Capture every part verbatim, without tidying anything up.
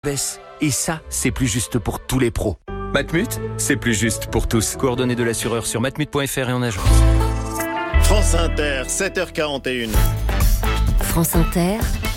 Et ça, c'est plus juste pour tous les pros. Matmut, c'est plus juste pour tous. Coordonnées de l'assureur sur matmut point f r et en agence. France Inter, sept heures quarante et une. France Inter,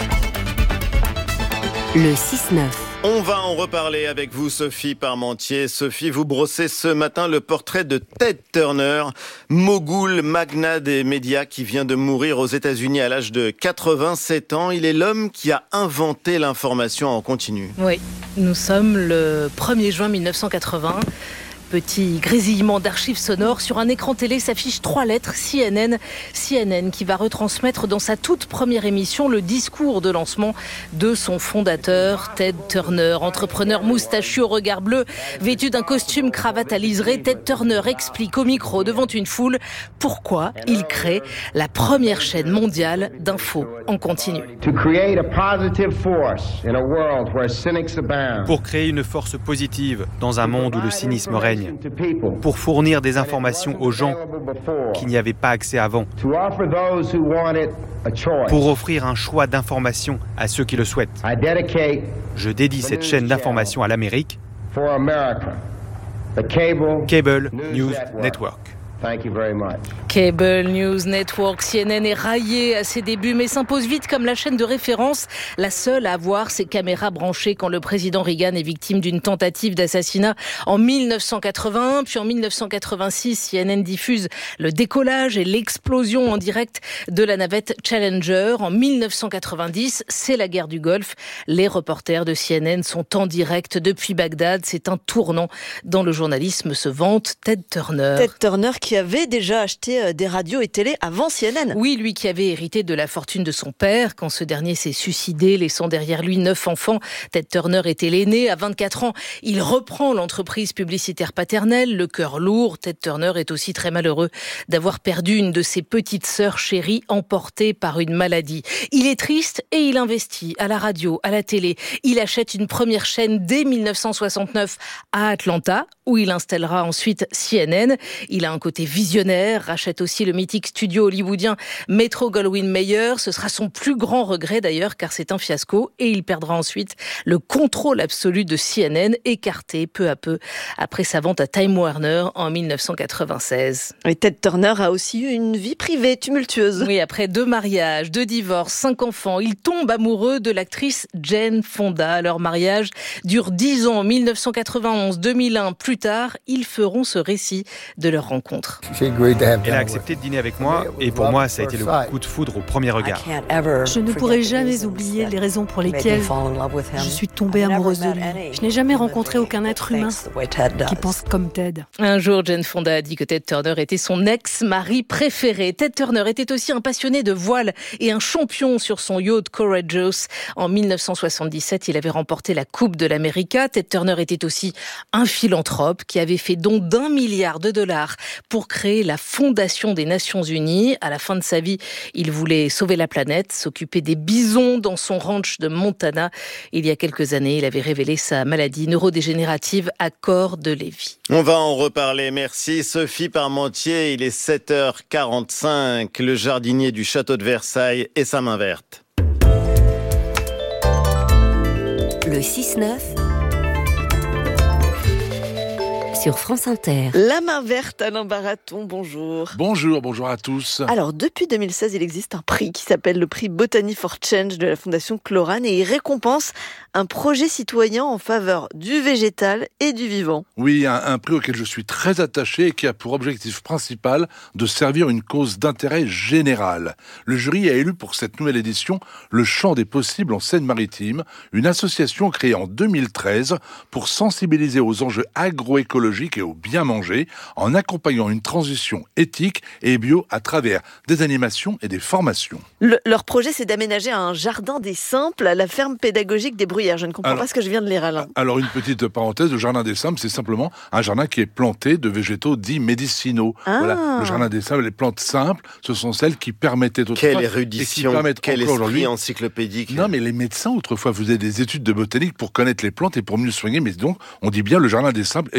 le six neuf. On va en reparler avec vous, Sophie Parmentier. Sophie, vous brossez ce matin le portrait de Ted Turner, mogul, magnat des médias qui vient de mourir aux États-Unis à l'âge de quatre-vingt-sept ans. Il est l'homme qui a inventé l'information en continu. Oui, nous sommes le premier juin mille neuf cent quatre-vingts. Petit grésillement d'archives sonores. Sur un écran télé s'affichent trois lettres, C N N. C N N qui va retransmettre dans sa toute première émission le discours de lancement de son fondateur, Ted Turner. Entrepreneur moustachu au regard bleu, vêtu d'un costume cravate à liseré, Ted Turner explique au micro devant une foule pourquoi il crée la première chaîne mondiale d'infos en continu. Pour créer une force positive dans un monde où le cynisme règne. Pour fournir des informations aux gens qui n'y avaient pas accès avant. Pour offrir un choix d'informations à ceux qui le souhaitent. Je dédie cette chaîne d'information à l'Amérique, Cable News Network. Cable News Network, C N N est raillé à ses débuts, mais s'impose vite comme la chaîne de référence, la seule à avoir ses caméras branchées quand le président Reagan est victime d'une tentative d'assassinat en mille neuf cent quatre-vingt-un. Puis en mille neuf cent quatre-vingt-six, C N N diffuse le décollage et l'explosion en direct de la navette Challenger. En mille neuf cent quatre-vingt-dix, c'est la guerre du Golfe. Les reporters de C N N sont en direct depuis Bagdad. C'est un tournant dans le journalisme, se vante Ted Turner. Ted Turner qui avait déjà acheté des radios et télé avant C N N. Oui, lui qui avait hérité de la fortune de son père quand ce dernier s'est suicidé, laissant derrière lui neuf enfants. Ted Turner était l'aîné. À vingt-quatre ans, il reprend l'entreprise publicitaire paternelle, le cœur lourd. Ted Turner est aussi très malheureux d'avoir perdu une de ses petites sœurs chéries emportée par une maladie. Il est triste et il investit à la radio, à la télé. Il achète une première chaîne dès mille neuf cent soixante-neuf à Atlanta, où il installera ensuite C N N. Il a un côté visionnaire, rachète aussi le mythique studio hollywoodien Metro-Goldwyn-Mayer. Ce sera son plus grand regret d'ailleurs, car c'est un fiasco, et il perdra ensuite le contrôle absolu de C N N, écarté peu à peu après sa vente à Time Warner en mille neuf cent quatre-vingt-seize. Et Ted Turner a aussi eu une vie privée tumultueuse. Oui, après deux mariages, deux divorces, cinq enfants, il tombe amoureux de l'actrice Jane Fonda. Leur mariage dure dix ans, mille neuf cent quatre-vingt-onze deux mille un. Plus tard, ils feront ce récit de leur rencontre. Elle a accepté de dîner avec moi et pour moi, ça a été le coup de foudre au premier regard. Je ne pourrai jamais oublier les raisons pour lesquelles je suis tombée amoureuse de lui. Je n'ai jamais rencontré aucun être humain qui pense comme Ted. Un jour, Jane Fonda a dit que Ted Turner était son ex-mari préféré. Ted Turner était aussi un passionné de voile et un champion sur son yacht Courageous. En mille neuf cent soixante-dix-sept, il avait remporté la Coupe de l'America. Ted Turner était aussi un philanthrope qui avait fait don d'un milliard de dollars pour créer la Fondation des Nations Unies. À la fin de sa vie, il voulait sauver la planète, s'occuper des bisons dans son ranch de Montana. Il y a quelques années, il avait révélé sa maladie neurodégénérative à corps de Lévy. On va en reparler. Merci Sophie Parmentier. Il est sept heures quarante-cinq. Le jardinier du château de Versailles et sa main verte. Le six neuf sur France Inter. La main verte, Alain Baraton, bonjour. Bonjour, bonjour à tous. Alors, depuis deux mille seize, il existe un prix qui s'appelle le prix Botany for Change de la Fondation Cloran et il récompense un projet citoyen en faveur du végétal et du vivant. Oui, un, un prix auquel je suis très attaché et qui a pour objectif principal de servir une cause d'intérêt général. Le jury a élu pour cette nouvelle édition le Champ des possibles en Seine-Maritime, une association créée en deux mille treize pour sensibiliser aux enjeux agroécologiques et au bien manger, en accompagnant une transition éthique et bio à travers des animations et des formations. Le, leur projet, c'est d'aménager un jardin des simples à la ferme pédagogique des Bruyères. Je ne comprends alors, pas ce que je viens de lire, Alain. Alors, une petite parenthèse, le jardin des simples, c'est simplement un jardin qui est planté de végétaux dits médicinaux. Ah. Voilà, le jardin des simples, les plantes simples, ce sont celles qui permettaient autrefois... Quelle érudition, quel esprit encyclopédique. Non, mais les médecins, autrefois, faisaient des études de botanique pour connaître les plantes et pour mieux soigner, mais donc, on dit bien le jardin des simples, effectivement,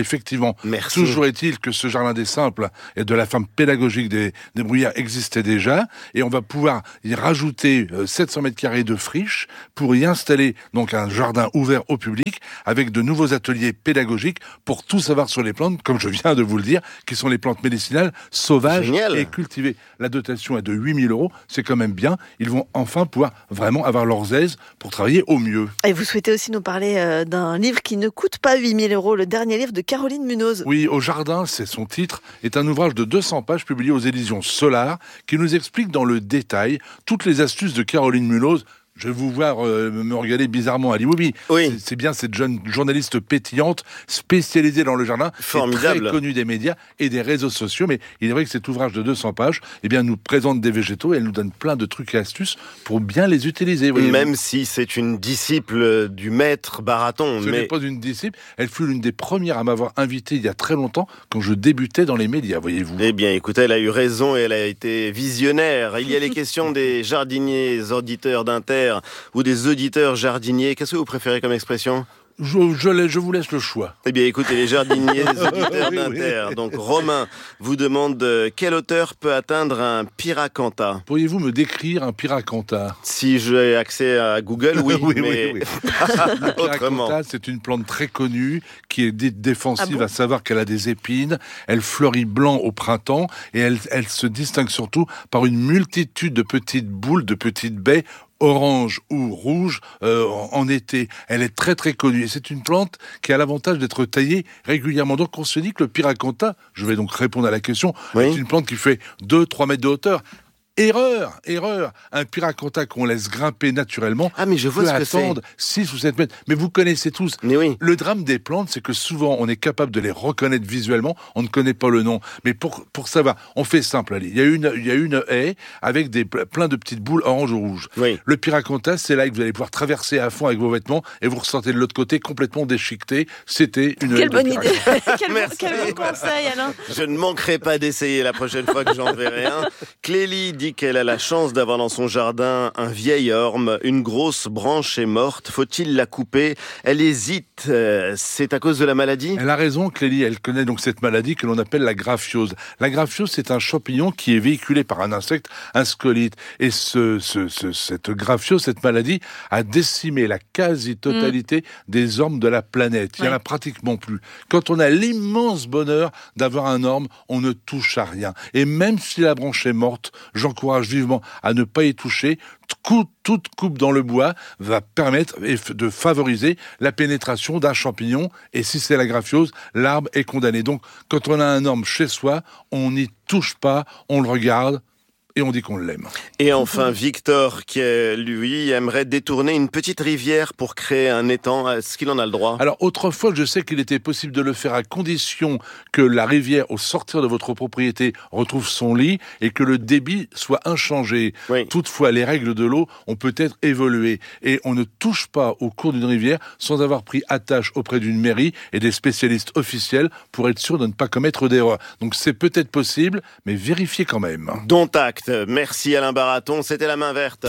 effectivement. Merci. Toujours est-il que ce jardin des simples et de la ferme pédagogique des, des Bruyères existait déjà, et on va pouvoir y rajouter euh, sept cents mètres carrés de friche pour y installer donc un jardin ouvert au public avec de nouveaux ateliers pédagogiques pour tout savoir sur les plantes, comme je viens de vous le dire, qui sont les plantes médicinales sauvages Génial. et cultivées. La dotation est de huit mille euros, c'est quand même bien. Ils vont enfin pouvoir vraiment avoir leurs aises pour travailler au mieux. Et vous souhaitez aussi nous parler euh, d'un livre qui ne coûte pas huit mille euros, le dernier livre de Caroline Munoz. Oui, Au jardin, c'est son titre, est un ouvrage de deux cents pages publié aux éditions Solar qui nous explique dans le détail toutes les astuces de Caroline Munoz. Je vais vous voir euh, me regarder bizarrement, Ali. Oui, oui. C'est, c'est bien cette jeune journaliste pétillante, spécialisée dans le jardin, formidable, très connue des médias et des réseaux sociaux. Mais il est vrai que cet ouvrage de deux cents pages, eh bien, nous présente des végétaux et elle nous donne plein de trucs et astuces pour bien les utiliser. Même si c'est une disciple du maître Baraton. Ce mais... n'est pas une disciple. Elle fut l'une des premières à m'avoir invité il y a très longtemps quand je débutais dans les médias, voyez-vous. Eh bien, écoutez, elle a eu raison et elle a été visionnaire. Il y a les questions des jardiniers auditeurs d'Inter ou des auditeurs jardiniers. Qu'est-ce que vous préférez comme expression ? Je, je, je vous laisse le choix. Eh bien, écoutez, les jardiniers auditeurs oui, d'Inter. oui. Donc, Romain vous demande euh, quelle hauteur peut atteindre un pyracantha ? Pourriez-vous me décrire un pyracantha ? Si j'ai accès à Google, oui, oui, mais oui, oui. autrement. Pyracantha, c'est une plante très connue qui est dé- défensive, Ah bon ? à savoir qu'elle a des épines. Elle fleurit blanc au printemps et elle, elle se distingue surtout par une multitude de petites boules, de petites baies orange ou rouge euh, en été. Elle est très très connue et c'est une plante qui a l'avantage d'être taillée régulièrement. Donc on se dit que le pyracantha, je vais donc répondre à la question, oui. est une plante qui fait deux à trois mètres de hauteur. Erreur, erreur. Un pyracantha qu'on laisse grimper naturellement ah, mais je vois peut ce que attendre six ou sept mètres. Mais vous connaissez tous. Mais oui. Le drame des plantes, c'est que souvent, on est capable de les reconnaître visuellement. On ne connaît pas le nom. Mais pour, pour savoir, on fait simple, allez. Il y a une, il y a une haie avec des, plein de petites boules orange ou rouge. Oui. Le pyracantha, c'est là que vous allez pouvoir traverser à fond avec vos vêtements et vous ressortez de l'autre côté complètement déchiqueté. C'était une haie Quelle de bonne idée. quel, bon, Merci. quel bon conseil, Alain. Je ne manquerai pas d'essayer la prochaine fois que j'en verrai un. Clélie dit qu'elle a la chance d'avoir dans son jardin un vieil orme. Une grosse branche est morte. Faut-il la couper ? Elle hésite. Euh, c'est à cause de la maladie ? Elle a raison, Clélie. Elle connaît donc cette maladie que l'on appelle la graphiose. La graphiose, c'est un champignon qui est véhiculé par un insecte, un scolite. Et ce, ce, ce, cette graphiose, cette maladie, a décimé la quasi-totalité mmh. des ormes de la planète. Il n'y en a pratiquement plus. Quand on a l'immense bonheur d'avoir un orme, on ne touche à rien. Et même si la branche est morte, j'encourage vivement à ne pas y toucher. Toute coupe dans le bois va permettre de favoriser la pénétration d'un champignon. Et si c'est la graphiose, l'arbre est condamné. Donc, quand on a un orme chez soi, on n'y touche pas, on le regarde et on dit qu'on l'aime. Et enfin, Victor, qui lui aimerait détourner une petite rivière pour créer un étang. Est-ce qu'il en a le droit ? Alors, autrefois, je sais qu'il était possible de le faire à condition que la rivière, au sortir de votre propriété, retrouve son lit et que le débit soit inchangé. Oui. Toutefois, les règles de l'eau ont peut-être évolué et on ne touche pas au cours d'une rivière sans avoir pris attache auprès d'une mairie et des spécialistes officiels pour être sûr de ne pas commettre d'erreur. Donc, c'est peut-être possible, mais vérifiez quand même. Dont acte. Merci Alain Baraton, c'était la main verte.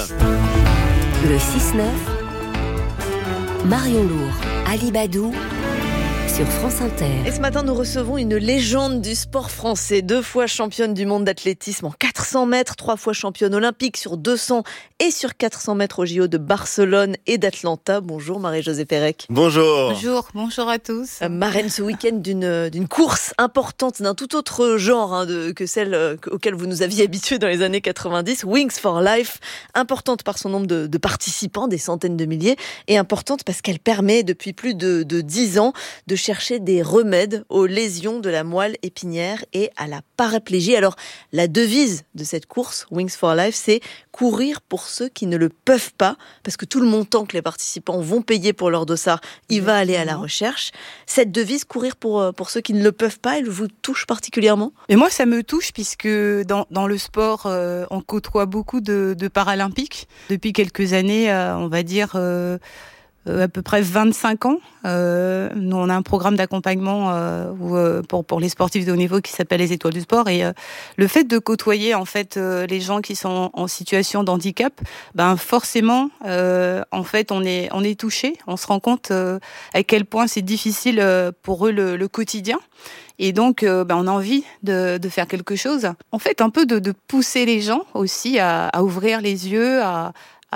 Le six neuf, Marion Lourd, Ali Badou, sur France Inter. Et ce matin, nous recevons une légende du sport français, deux fois championne du monde d'athlétisme en quatre cents mètres, trois fois championne olympique sur deux cents et sur quatre cents mètres au J O de Barcelone et d'Atlanta. Bonjour Marie-Josée Pérec. Bonjour. Bonjour, bonjour à tous. Euh, marraine ce week-end d'une, d'une course importante, d'un tout autre genre hein, de, que celle euh, auquel vous nous aviez habitués dans les années quatre-vingt-dix, Wings for Life, importante par son nombre de, de participants, des centaines de milliers, et importante parce qu'elle permet depuis plus de, de dix ans de chercher des remèdes aux lésions de la moelle épinière et à la paraplégie. Alors, la devise de cette course, Wings for Life, c'est courir pour ceux qui ne le peuvent pas, parce que tout le montant que les participants vont payer pour leur dossard, il va aller à la recherche. Cette devise, courir pour, pour ceux qui ne le peuvent pas, elle vous touche particulièrement ? Et moi, ça me touche puisque dans, dans le sport, euh, on côtoie beaucoup de, de paralympiques. Depuis quelques années, euh, on va dire... Euh, euh, à peu près vingt-cinq ans. Euh, nous, on a un programme d'accompagnement euh, où, euh, pour, pour les sportifs de haut niveau qui s'appelle les Étoiles du Sport. Et euh, le fait de côtoyer en fait euh, les gens qui sont en situation de handicap, ben forcément, euh, en fait, on est on est touché. On se rend compte euh, à quel point c'est difficile euh, pour eux le, le quotidien. Et donc, euh, ben, on a envie de, de faire quelque chose. En fait, un peu de, de pousser les gens aussi à, à ouvrir les yeux, à,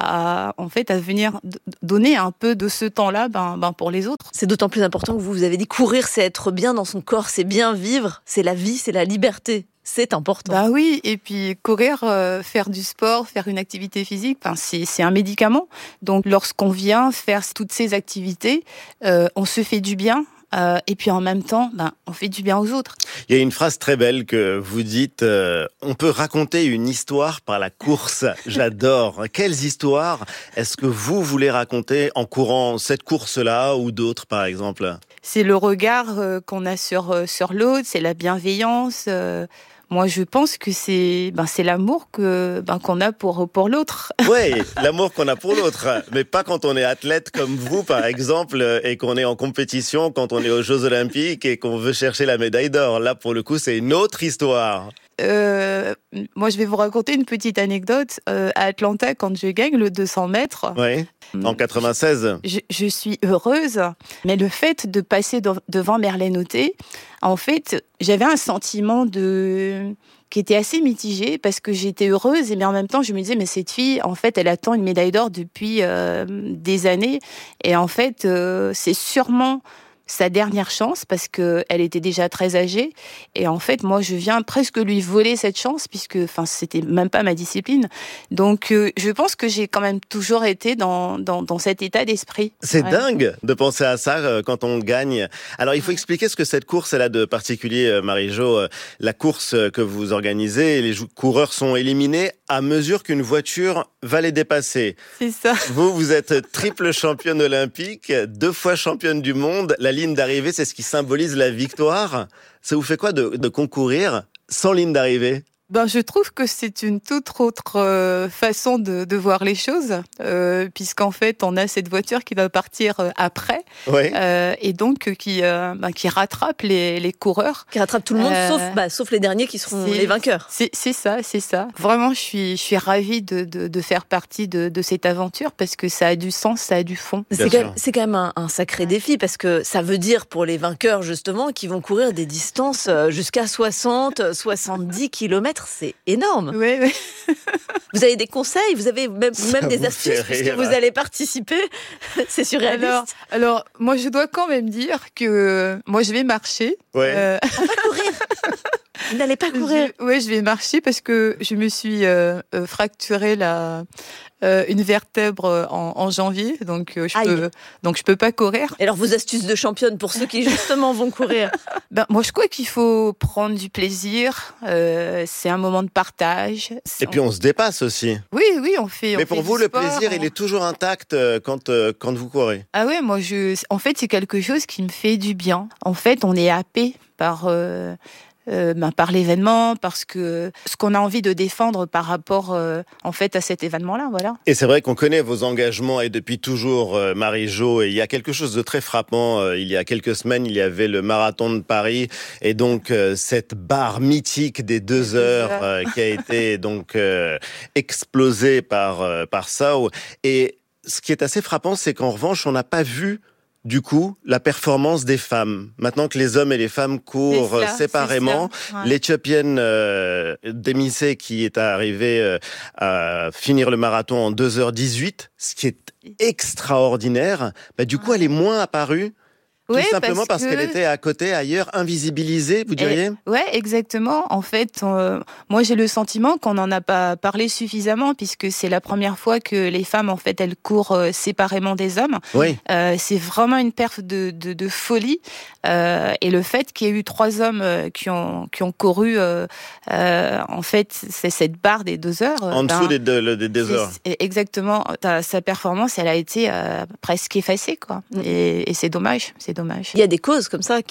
à, en fait, à venir donner un peu de ce temps-là ben, ben, pour les autres. C'est d'autant plus important que vous, vous avez dit courir, c'est être bien dans son corps, c'est bien vivre, c'est la vie, c'est la liberté. C'est important. Bah oui, et puis courir, euh, faire du sport, faire une activité physique, ben, c'est, c'est un médicament. Donc, lorsqu'on vient faire toutes ces activités, euh, on se fait du bien. Euh, et puis en même temps, ben, on fait du bien aux autres. Il y a une phrase très belle que vous dites, euh, on peut raconter une histoire par la course. J'adore. Quelles histoires est-ce que vous voulez raconter en courant cette course-là ou d'autres, par exemple ? C'est le regard euh, qu'on a sur, euh, sur l'autre, c'est la bienveillance. Euh, moi, je pense que c'est, ben, c'est l'amour que, ben, qu'on a pour, pour l'autre. Oui, l'amour qu'on a pour l'autre. Mais pas quand on est athlète comme vous, par exemple, et qu'on est en compétition, quand on est aux Jeux Olympiques et qu'on veut chercher la médaille d'or. Là, pour le coup, c'est une autre histoire. Euh, moi, je vais vous raconter une petite anecdote. Euh, à Atlanta, quand je gagne le deux cents mètres... Oui, en quatre-vingt-seize. Je, je suis heureuse, mais le fait de passer de, devant Merlène Othé, en fait, j'avais un sentiment de... qui était assez mitigé parce que j'étais heureuse, mais en même temps, je me disais, mais cette fille, en fait, elle attend une médaille d'or depuis euh, des années. Et en fait, euh, c'est sûrement sa dernière chance parce que elle était déjà très âgée. Et en fait, moi, je viens presque lui voler cette chance puisque, enfin, c'était même pas ma discipline. Donc, euh, je pense que j'ai quand même toujours été dans dans, dans cet état d'esprit. C'est ouais. dingue de penser à ça euh, quand on gagne. Alors, il faut expliquer ce que cette course elle a de particulier, euh, Marie-Jo. Euh, la course que vous organisez, les jou- coureurs sont éliminés à mesure qu'une voiture va les dépasser. C'est ça. Vous, vous êtes triple championne olympique, deux fois championne du monde. La ligne d'arrivée, c'est ce qui symbolise la victoire. Ça vous fait quoi de, de concourir sans ligne d'arrivée ? Ben, je trouve que c'est une toute autre euh, façon de, de voir les choses, euh, puisqu'en fait, on a cette voiture qui va partir euh, après, oui. euh, et donc euh, qui, euh, ben, qui rattrape les, les coureurs. Qui rattrape tout le monde, euh, sauf, bah, sauf les derniers qui seront les vainqueurs. C'est, c'est ça, c'est ça. Vraiment, je suis, je suis ravie de, de, de faire partie de, de cette aventure, parce que ça a du sens, ça a du fond. C'est quand, même, c'est quand même un, un sacré défi, parce que ça veut dire pour les vainqueurs, justement, qu'ils vont courir des distances jusqu'à soixante, soixante-dix kilomètres. C'est énorme. Oui, oui. Vous avez des conseils, vous avez même, même des astuces puisque vous allez participer. C'est surréaliste. Alors, alors, moi, je dois quand même dire que moi, je vais marcher. Ouais. Euh... On va courir. Vous n'allez pas courir. Oui, je vais marcher parce que je me suis euh, euh, fracturé la, euh, une vertèbre en, en janvier, donc euh, je Aïe. peux, donc je peux pas courir. Et alors vos astuces de championne pour ceux qui justement vont courir. Ben moi, je crois qu'il faut prendre du plaisir. Euh, c'est un moment de partage. Et puis on se dépasse aussi. Oui, oui, on fait. Mais on pour fait vous, du le sport, plaisir, on... il est toujours intact quand quand vous courez. Ah ouais, moi, je. En fait, c'est quelque chose qui me fait du bien. En fait, on est happé par. Euh... Euh, ben, par l'événement, parce que ce qu'on a envie de défendre par rapport euh, en fait à cet événement-là, voilà. Et c'est vrai qu'on connaît vos engagements et depuis toujours, euh, Marie-Jo, et il y a quelque chose de très frappant. Euh, il y a quelques semaines, il y avait le marathon de Paris et donc euh, cette barre mythique des deux heures euh, qui a été donc euh, explosée par euh, par ça. Et ce qui est assez frappant, c'est qu'en revanche, on n'a pas vu du coup, la performance des femmes. Maintenant que les hommes et les femmes courent c'est ça, séparément, c'est ça, ouais. l'Éthiopienne euh, Demisé qui est arrivée euh, à finir le marathon en deux heures dix-huit, ce qui est extraordinaire, bah, du coup, elle est moins apparue. Tout oui, simplement parce, parce que... qu'elle était à côté, ailleurs, invisibilisée, vous diriez ? Et, ouais, exactement. En fait, euh, moi j'ai le sentiment qu'on n'en a pas parlé suffisamment, puisque c'est la première fois que les femmes, en fait, elles courent euh, séparément des hommes. Oui. Euh, c'est vraiment une perf de, de, de folie. Euh, et le fait qu'il y ait eu trois hommes euh, qui ont qui ont couru, euh, euh, en fait, c'est cette barre des deux heures. En ben, dessous des deux, des deux heures. Exactement. Sa performance, elle a été euh, presque effacée, quoi. Mm. Et, et c'est dommage. C'est dommage. Il y a des causes comme ça qui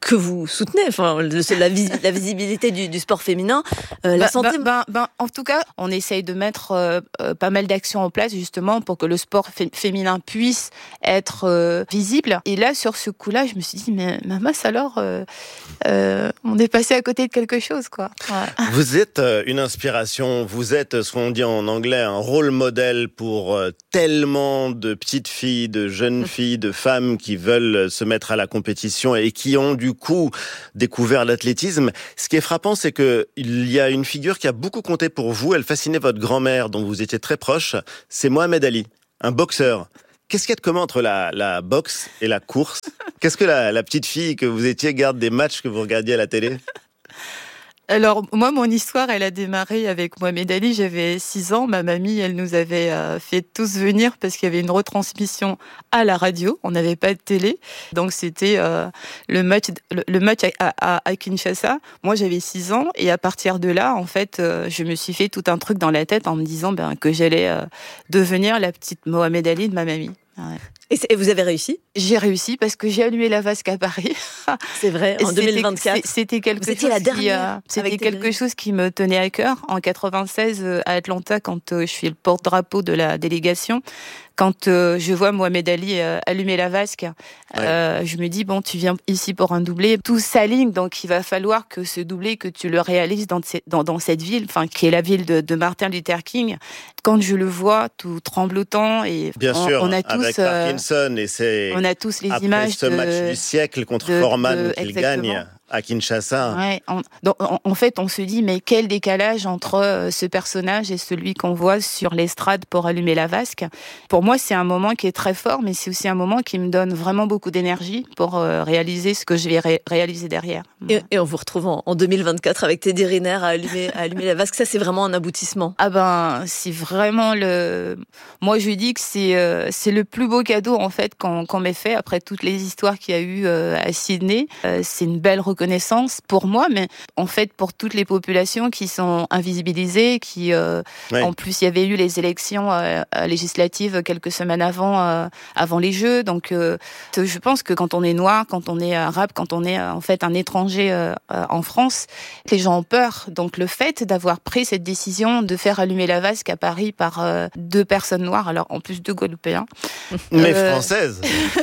que vous soutenez, enfin, la, vis- la visibilité du, du sport féminin, euh, la bah, santé. Bah, bah, bah, en tout cas, on essaye de mettre euh, euh, pas mal d'actions en place justement pour que le sport fé- féminin puisse être euh, visible. Et là, sur ce coup-là, je me suis dit, mais maman, alors, euh, euh, on est passé à côté de quelque chose, quoi. Ouais. Vous êtes une inspiration, vous êtes ce qu'on dit en anglais un rôle modèle pour tellement de petites filles, de jeunes filles, de femmes qui veulent se mettre à la compétition et qui ont du coup découvert l'athlétisme. Ce qui est frappant, c'est que il y a une figure qui a beaucoup compté pour vous, elle fascinait votre grand-mère dont vous étiez très proche, c'est Mohamed Ali, un boxeur. Qu'est-ce qu'il y a de commun entre la, la boxe et la course ? Qu'est-ce que la, la petite fille que vous étiez garde des matchs que vous regardiez à la télé ? Alors, moi, mon histoire, elle a démarré avec Mohamed Ali. J'avais six ans. Ma mamie, elle nous avait euh, fait tous venir parce qu'il y avait une retransmission à la radio. On n'avait pas de télé. Donc, c'était euh, le match, le, le match à, à, à Kinshasa. Moi, j'avais six ans. Et à partir de là, en fait, euh, je me suis fait tout un truc dans la tête en me disant ben, que j'allais euh, devenir la petite Mohamed Ali de ma mamie. Ouais. Et, et vous avez réussi ? J'ai réussi parce que j'ai allumé la vasque à Paris. C'est vrai, en deux mille vingt-quatre. C'était, c'était quelque, vous chose, la qui, euh, c'était quelque chose qui me tenait à cœur. En quatre-vingt-seize, euh, à Atlanta, quand euh, je suis le porte-drapeau de la délégation, quand euh, je vois Mohamed Ali euh, allumer la vasque, euh, ouais. je me dis, bon, tu viens ici pour un doublé. Tout s'aligne, donc il va falloir que ce doublé, que tu le réalises dans, dans, dans cette ville, enfin, qui est la ville de, de Martin Luther King. Quand je le vois, tout tremblotant, et Bien on, sûr, on a tous... avec Parkinson, et c'est... On a tous les après images ce de, match du siècle contre de, Foreman de, qu'il exactement. gagne à Kinshasa. Ouais, on, donc, en, en fait, on se dit, mais quel décalage entre euh, ce personnage et celui qu'on voit sur l'estrade pour allumer la vasque. Pour moi, c'est un moment qui est très fort, mais c'est aussi un moment qui me donne vraiment beaucoup d'énergie pour euh, réaliser ce que je vais ré- réaliser derrière. Et, et on vous retrouve en, en deux mille vingt-quatre avec Teddy Riner à allumer, à allumer la vasque. Ça, c'est vraiment un aboutissement. Ah ben, c'est vraiment le... Moi, je dis que c'est, euh, c'est le plus beau cadeau, en fait, qu'on, qu'on m'ait fait après toutes les histoires qu'il y a eu euh, à Sydney. Euh, c'est une belle reconnaissance pour moi, mais en fait pour toutes les populations qui sont invisibilisées, qui euh, ouais. En plus il y avait eu les élections euh, législatives quelques semaines avant euh, avant les Jeux, donc euh, je pense que quand on est noir, quand on est arabe, quand on est en fait un étranger euh, en France, les gens ont peur. Donc le fait d'avoir pris cette décision de faire allumer la vasque à Paris par euh, deux personnes noires, alors en plus deux Guadeloupéens, mais euh... françaises,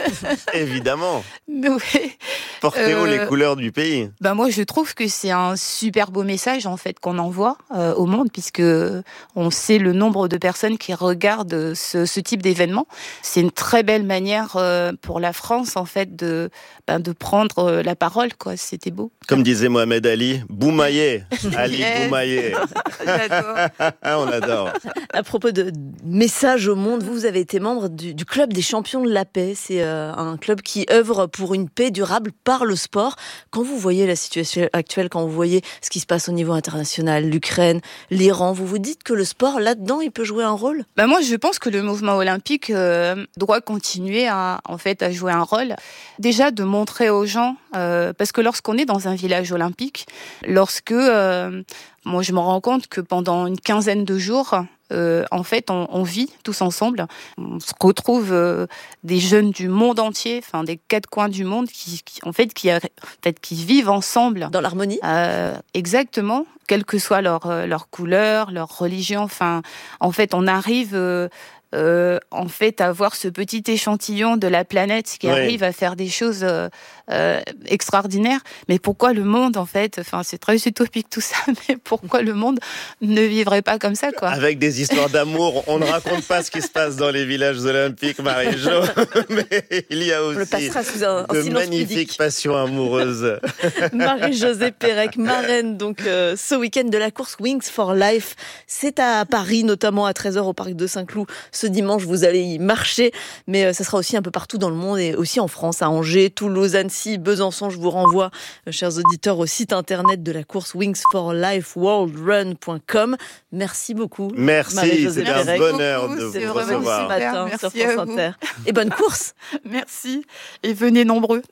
évidemment. Mais ouais. Portez haut euh... les couleurs du pays. Ben moi, je trouve que c'est un super beau message en fait qu'on envoie euh, au monde, puisque on sait le nombre de personnes qui regardent ce, ce type d'événement. C'est une très belle manière euh, pour la France en fait de ben, de prendre la parole, quoi. C'était beau. Comme disait Mohamed Ali, Boumaillé, Ali yes. Boumaillé. J'adore. On adore. À propos de message au monde, vous avez été membre du, du club des champions de la paix. C'est euh, un club qui œuvre pour une paix durable par le sport. Quand vous voyez la situation actuelle, quand vous voyez ce qui se passe au niveau international, l'Ukraine, l'Iran, vous vous dites que le sport, là-dedans, il peut jouer un rôle ? Ben moi, je pense que le mouvement olympique euh, doit continuer à, en fait, à jouer un rôle. Déjà, de montrer aux gens, euh, parce que lorsqu'on est dans un village olympique, lorsque, euh, moi, je me rends compte que pendant une quinzaine de jours, Euh, en fait, on, on vit tous ensemble. On se retrouve euh, des jeunes du monde entier, enfin des quatre coins du monde, qui, qui en fait, qui, a, peut-être, qui vivent ensemble dans l'harmonie. Euh, exactement, quelle que soit leur leur couleur, leur religion. Enfin, en fait, on arrive. Euh, Euh, en fait, avoir ce petit échantillon de la planète qui oui. arrive à faire des choses euh, euh, extraordinaires. Mais pourquoi le monde, en fait, enfin, c'est très utopique tout ça, mais pourquoi le monde ne vivrait pas comme ça, quoi ? Avec des histoires d'amour, on ne raconte pas ce qui se passe dans les villages olympiques, Marie-Jo, mais il y a aussi sous un, de un magnifiques pudique. passions amoureuses. Marie-Josée Pérec, marraine, donc, euh, ce week-end de la course Wings for Life. C'est à Paris, notamment à treize heures au parc de Saint-Cloud. Ce dimanche, vous allez y marcher, mais euh, ça sera aussi un peu partout dans le monde et aussi en France, à Angers, Toulouse, Annecy, Besançon. Je vous renvoie, euh, chers auditeurs, au site internet de la course wings for life world run point com. Merci beaucoup. Merci, c'est un bonheur beaucoup, de vous c'est recevoir. Ce matin Merci sur France Inter. Et bonne course. Merci, et venez nombreux.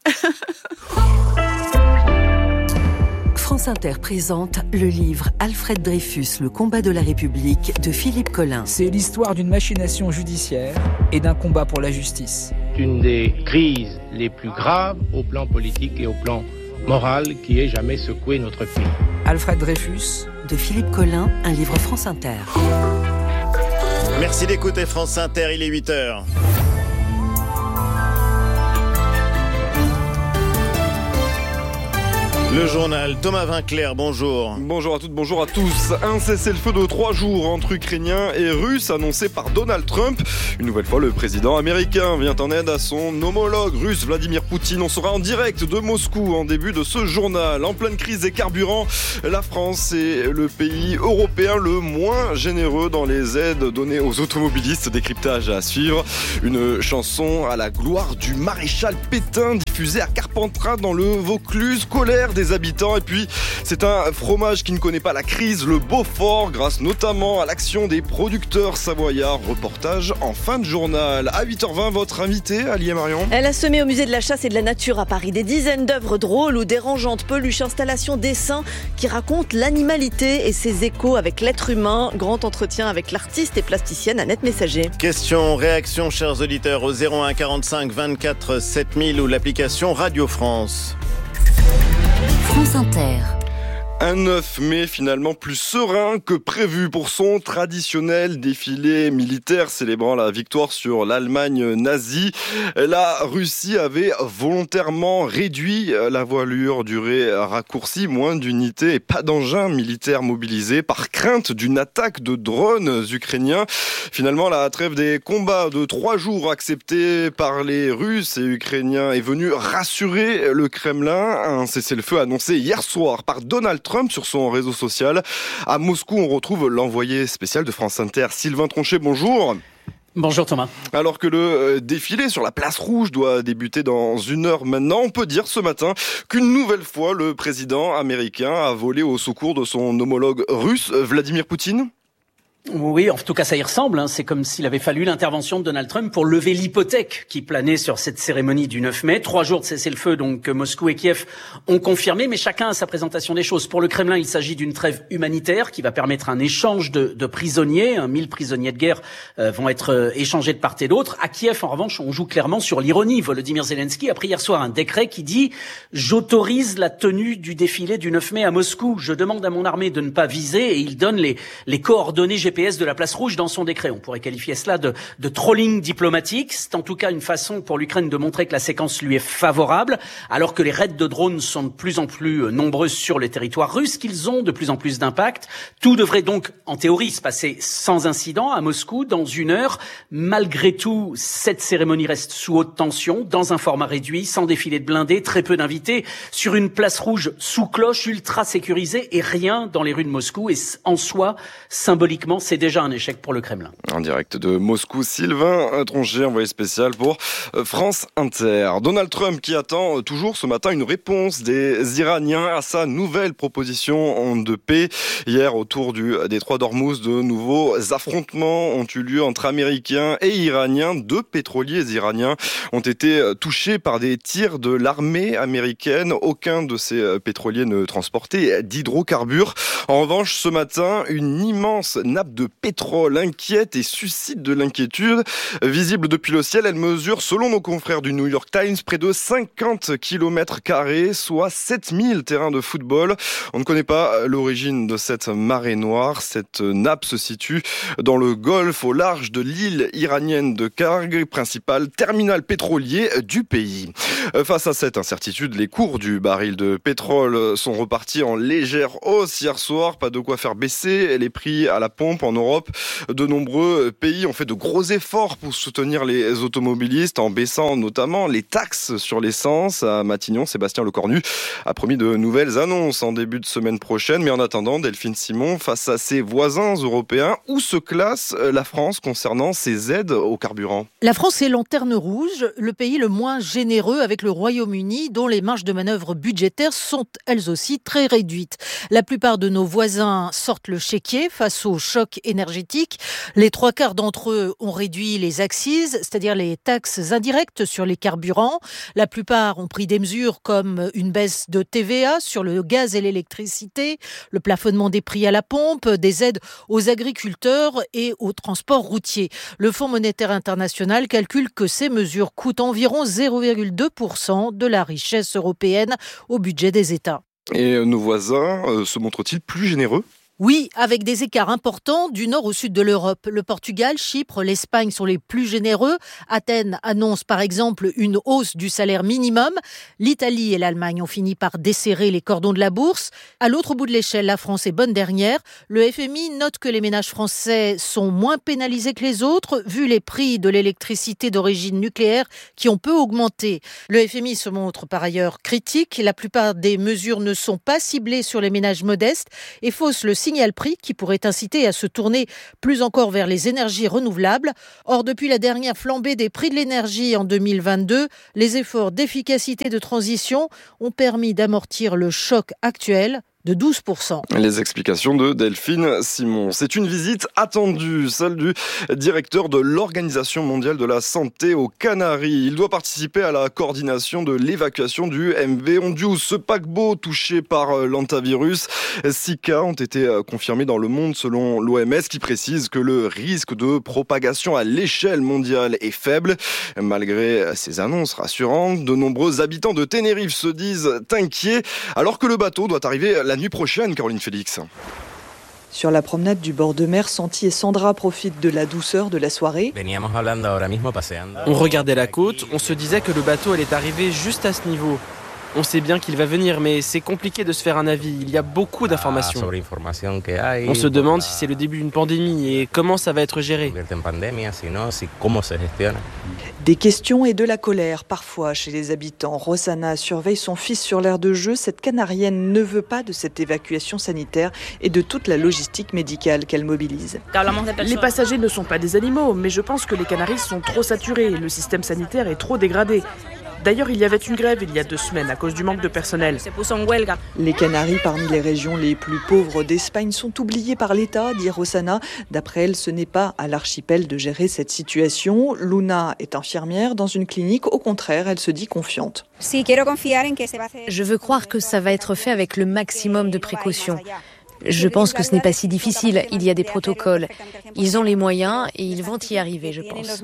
France Inter présente le livre Alfred Dreyfus, le combat de la République de Philippe Collin. C'est l'histoire d'une machination judiciaire et d'un combat pour la justice. Une des crises les plus graves au plan politique et au plan morale qui ait jamais secoué notre pays. Alfred Dreyfus, de Philippe Collin, un livre France Inter. Merci d'écouter France Inter, il est huit heures. Le journal, Thomas Vinclair, bonjour. Bonjour à toutes, bonjour à tous. Un cessez-le-feu de trois jours entre Ukrainiens et Russes annoncé par Donald Trump. Une nouvelle fois, le président américain vient en aide à son homologue russe Vladimir Poutine. On sera en direct de Moscou en début de ce journal. En pleine crise des carburants, la France est le pays européen le moins généreux dans les aides données aux automobilistes. Décryptage à suivre. Une chanson à la gloire du maréchal Pétain diffusée à Carpentras dans le Vaucluse. Colère des habitants. Et puis, c'est un fromage qui ne connaît pas la crise, le Beaufort, grâce notamment à l'action des producteurs savoyards. Reportage en fin de journal. À huit heures vingt, votre invitée, Alia Marion. Elle a semé au musée de la chasse et de la nature à Paris des dizaines d'œuvres drôles ou dérangeantes, peluches, installations, dessins qui racontent l'animalité et ses échos avec l'être humain. Grand entretien avec l'artiste et plasticienne Annette Messager. Questions, réactions, chers auditeurs, au zéro un quarante-cinq vingt-quatre sept mille ou l'application Radio France. France Inter. Un neuf mai finalement plus serein que prévu pour son traditionnel défilé militaire célébrant la victoire sur l'Allemagne nazie. La Russie avait volontairement réduit la voilure, durée raccourcie, moins d'unités et pas d'engins militaires mobilisés par crainte d'une attaque de drones ukrainiens. Finalement, la trêve des combats de trois jours acceptée par les Russes et Ukrainiens est venue rassurer le Kremlin. Un cessez-le-feu annoncé hier soir par Donald Trump sur son réseau social. À Moscou, on retrouve l'envoyé spécial de France Inter, Sylvain Tronchet. Bonjour. Bonjour Thomas. Alors que le défilé sur la place rouge doit débuter dans une heure maintenant, on peut dire ce matin qu'une nouvelle fois, le président américain a volé au secours de son homologue russe, Vladimir Poutine. Oui, en tout cas ça y ressemble, hein. C'est comme s'il avait fallu l'intervention de Donald Trump pour lever l'hypothèque qui planait sur cette cérémonie du neuf mai. Trois jours de cessez-le-feu, donc Moscou et Kiev ont confirmé, mais chacun a sa présentation des choses. Pour le Kremlin, il s'agit d'une trêve humanitaire qui va permettre un échange de, de prisonniers. mille prisonniers de guerre euh, vont être euh, échangés de part et d'autre. À Kiev, en revanche, on joue clairement sur l'ironie. Volodymyr Zelensky a pris hier soir un décret qui dit « J'autorise la tenue du défilé du neuf mai à Moscou. Je demande à mon armée de ne pas viser » et il donne les, les coordonnées G P S de la place rouge dans son décret. On pourrait qualifier cela de, de trolling diplomatique. C'est en tout cas une façon pour l'Ukraine de montrer que la séquence lui est favorable, alors que les raids de drones sont de plus en plus nombreux sur le territoire russe, qu'ils ont de plus en plus d'impact. Tout devrait donc, en théorie, se passer sans incident à Moscou dans une heure. Malgré tout, cette cérémonie reste sous haute tension, dans un format réduit, sans défilé de blindés, très peu d'invités, sur une place rouge sous cloche, ultra sécurisée, et rien dans les rues de Moscou. Et en soi, symboliquement, c'est déjà un échec pour le Kremlin. En direct de Moscou, Sylvain Tronchet, envoyé spécial pour France Inter. Donald Trump qui attend toujours ce matin une réponse des Iraniens à sa nouvelle proposition de paix. Hier, autour du détroit d'Ormuz, de nouveaux affrontements ont eu lieu entre Américains et Iraniens. Deux pétroliers iraniens ont été touchés par des tirs de l'armée américaine. Aucun de ces pétroliers ne transportait d'hydrocarbures. En revanche, ce matin, une immense nappe de pétrole inquiète et suscite de l'inquiétude. Visible depuis le ciel, elle mesure, selon nos confrères du New York Times, près de cinquante kilomètres carrés, soit sept mille terrains de football. On ne connaît pas l'origine de cette marée noire. Cette nappe se situe dans le Golfe, au large de l'île iranienne de Karg, principal terminal pétrolier du pays. Face à cette incertitude, les cours du baril de pétrole sont repartis en légère hausse hier soir. Pas de quoi faire baisser les prix à la pompe en Europe. De nombreux pays ont fait de gros efforts pour soutenir les automobilistes en baissant notamment les taxes sur l'essence. À Matignon, Sébastien Lecornu a promis de nouvelles annonces en début de semaine prochaine. Mais en attendant, Delphine Simon, face à ses voisins européens, où se classe la France concernant ses aides au carburant ? La France est lanterne rouge, le pays le moins généreux avec le Royaume-Uni, dont les marges de manœuvre budgétaires sont elles aussi très réduites. La plupart de nos voisins sortent le chéquier face au choc choc énergétique. Les trois quarts d'entre eux ont réduit les accises, c'est-à-dire les taxes indirectes sur les carburants. La plupart ont pris des mesures comme une baisse de T V A sur le gaz et l'électricité, le plafonnement des prix à la pompe, des aides aux agriculteurs et au transport routier. Le Fonds monétaire international calcule que ces mesures coûtent environ zéro virgule deux pour cent de la richesse européenne au budget des États. Et nos voisins euh, se montrent-ils plus généreux ? Oui, avec des écarts importants du nord au sud de l'Europe. Le Portugal, Chypre, l'Espagne sont les plus généreux. Athènes annonce par exemple une hausse du salaire minimum. L'Italie et l'Allemagne ont fini par desserrer les cordons de la bourse. À l'autre bout de l'échelle, la France est bonne dernière. Le F M I note que les ménages français sont moins pénalisés que les autres, vu les prix de l'électricité d'origine nucléaire qui ont peu augmenté. Le F M I se montre par ailleurs critique. La plupart des mesures ne sont pas ciblées sur les ménages modestes et faussent le signal prix qui pourrait inciter à se tourner plus encore vers les énergies renouvelables. Or, depuis la dernière flambée des prix de l'énergie en deux mille vingt-deux, les efforts d'efficacité et de transition ont permis d'amortir le choc actuel de douze pour cent. Les explications de Delphine Simon. C'est une visite attendue, celle du directeur de l'Organisation mondiale de la santé aux Canaries. Il doit participer à la coordination de l'évacuation du M V Ondius, ce paquebot touché par l'hantavirus. Six cas ont été confirmés dans le monde selon l'O M S qui précise que le risque de propagation à l'échelle mondiale est faible. Malgré ces annonces rassurantes, de nombreux habitants de Tenerife se disent inquiets alors que le bateau doit arriver la nuit prochaine, Caroline Félix. Sur la promenade du bord de mer, Santi et Sandra profitent de la douceur de la soirée. On regardait la côte, on se disait que le bateau allait arriver juste à ce niveau. On sait bien qu'il va venir, mais c'est compliqué de se faire un avis. Il y a beaucoup d'informations. On se demande si c'est le début d'une pandémie et comment ça va être géré. Des questions et de la colère, parfois, chez les habitants. Rosanna surveille son fils sur l'aire de jeu. Cette Canarienne ne veut pas de cette évacuation sanitaire et de toute la logistique médicale qu'elle mobilise. Les passagers ne sont pas des animaux, mais je pense que les Canaries sont trop saturés. Le système sanitaire est trop dégradé. D'ailleurs, il y avait une grève il y a deux semaines à cause du manque de personnel. Les Canaries, parmi les régions les plus pauvres d'Espagne, sont oubliées par l'État, dit Rosanna. D'après elle, ce n'est pas à l'archipel de gérer cette situation. Luna est infirmière dans une clinique. Au contraire, elle se dit confiante. Je veux croire que ça va être fait avec le maximum de précautions. Je pense que ce n'est pas si difficile, il y a des protocoles. Ils ont les moyens et ils vont y arriver, je pense.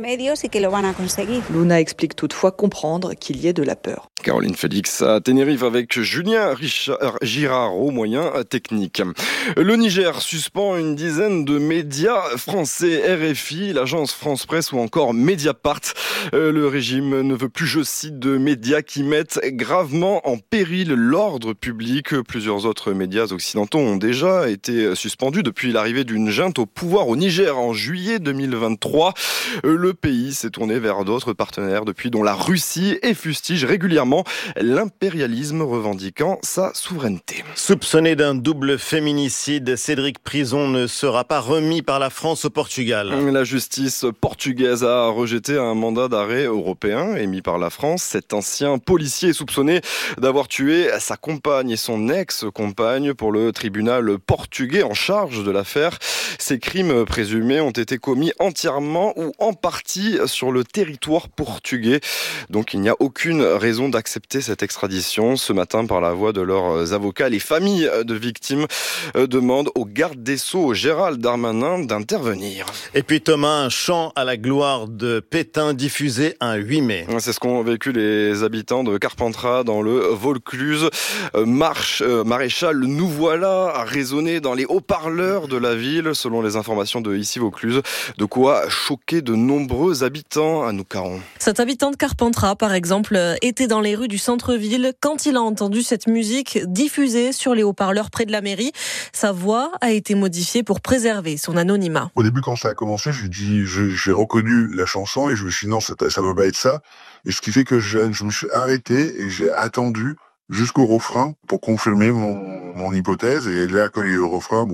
Luna explique toutefois comprendre qu'il y ait de la peur. Caroline Félix à Tenerife avec Julien Richard, Girard au moyen technique. Le Niger suspend une dizaine de médias français, R F I, l'agence France Presse ou encore Mediapart. Le régime ne veut plus, je cite, de médias qui mettent gravement en péril l'ordre public. Plusieurs autres médias occidentaux ont déjà a été suspendu depuis l'arrivée d'une junte au pouvoir au Niger en juillet deux mille vingt-trois. Le pays s'est tourné vers d'autres partenaires depuis, dont la Russie, et fustige régulièrement l'impérialisme revendiquant sa souveraineté. Soupçonné d'un double féminicide, Cédric Prison ne sera pas remis par la France au Portugal. La justice portugaise a rejeté un mandat d'arrêt européen émis par la France. Cet ancien policier est soupçonné d'avoir tué sa compagne et son ex-compagne pour le tribunal portugais en charge de l'affaire. Ces crimes présumés ont été commis entièrement ou en partie sur le territoire portugais. Donc il n'y a aucune raison d'accepter cette extradition. Ce matin, par la voix de leurs avocats, les familles de victimes demandent au garde des Sceaux, Gérald Darmanin, d'intervenir. Et puis Thomas, un chant à la gloire de Pétain diffusé un huit mai. C'est ce qu'ont vécu les habitants de Carpentras dans le Vaucluse. Marche, euh, maréchal, nous voilà à résonner dans les haut-parleurs de la ville, selon les informations de Ici Vaucluse. De quoi choquer de nombreux habitants à Noucaron. Cet habitant de Carpentras, par exemple, était dans les rues du centre-ville quand il a entendu cette musique diffusée sur les haut-parleurs près de la mairie. Sa voix a été modifiée pour préserver son anonymat. Au début, quand ça a commencé, j'ai dit, je, j'ai reconnu la chanson et je me suis dit non, ça ne va pas être ça. Et ce qui fait que je, je me suis arrêté et j'ai attendu jusqu'au refrain pour confirmer mon, mon hypothèse. Et là, quand il y a eu le refrain, bon,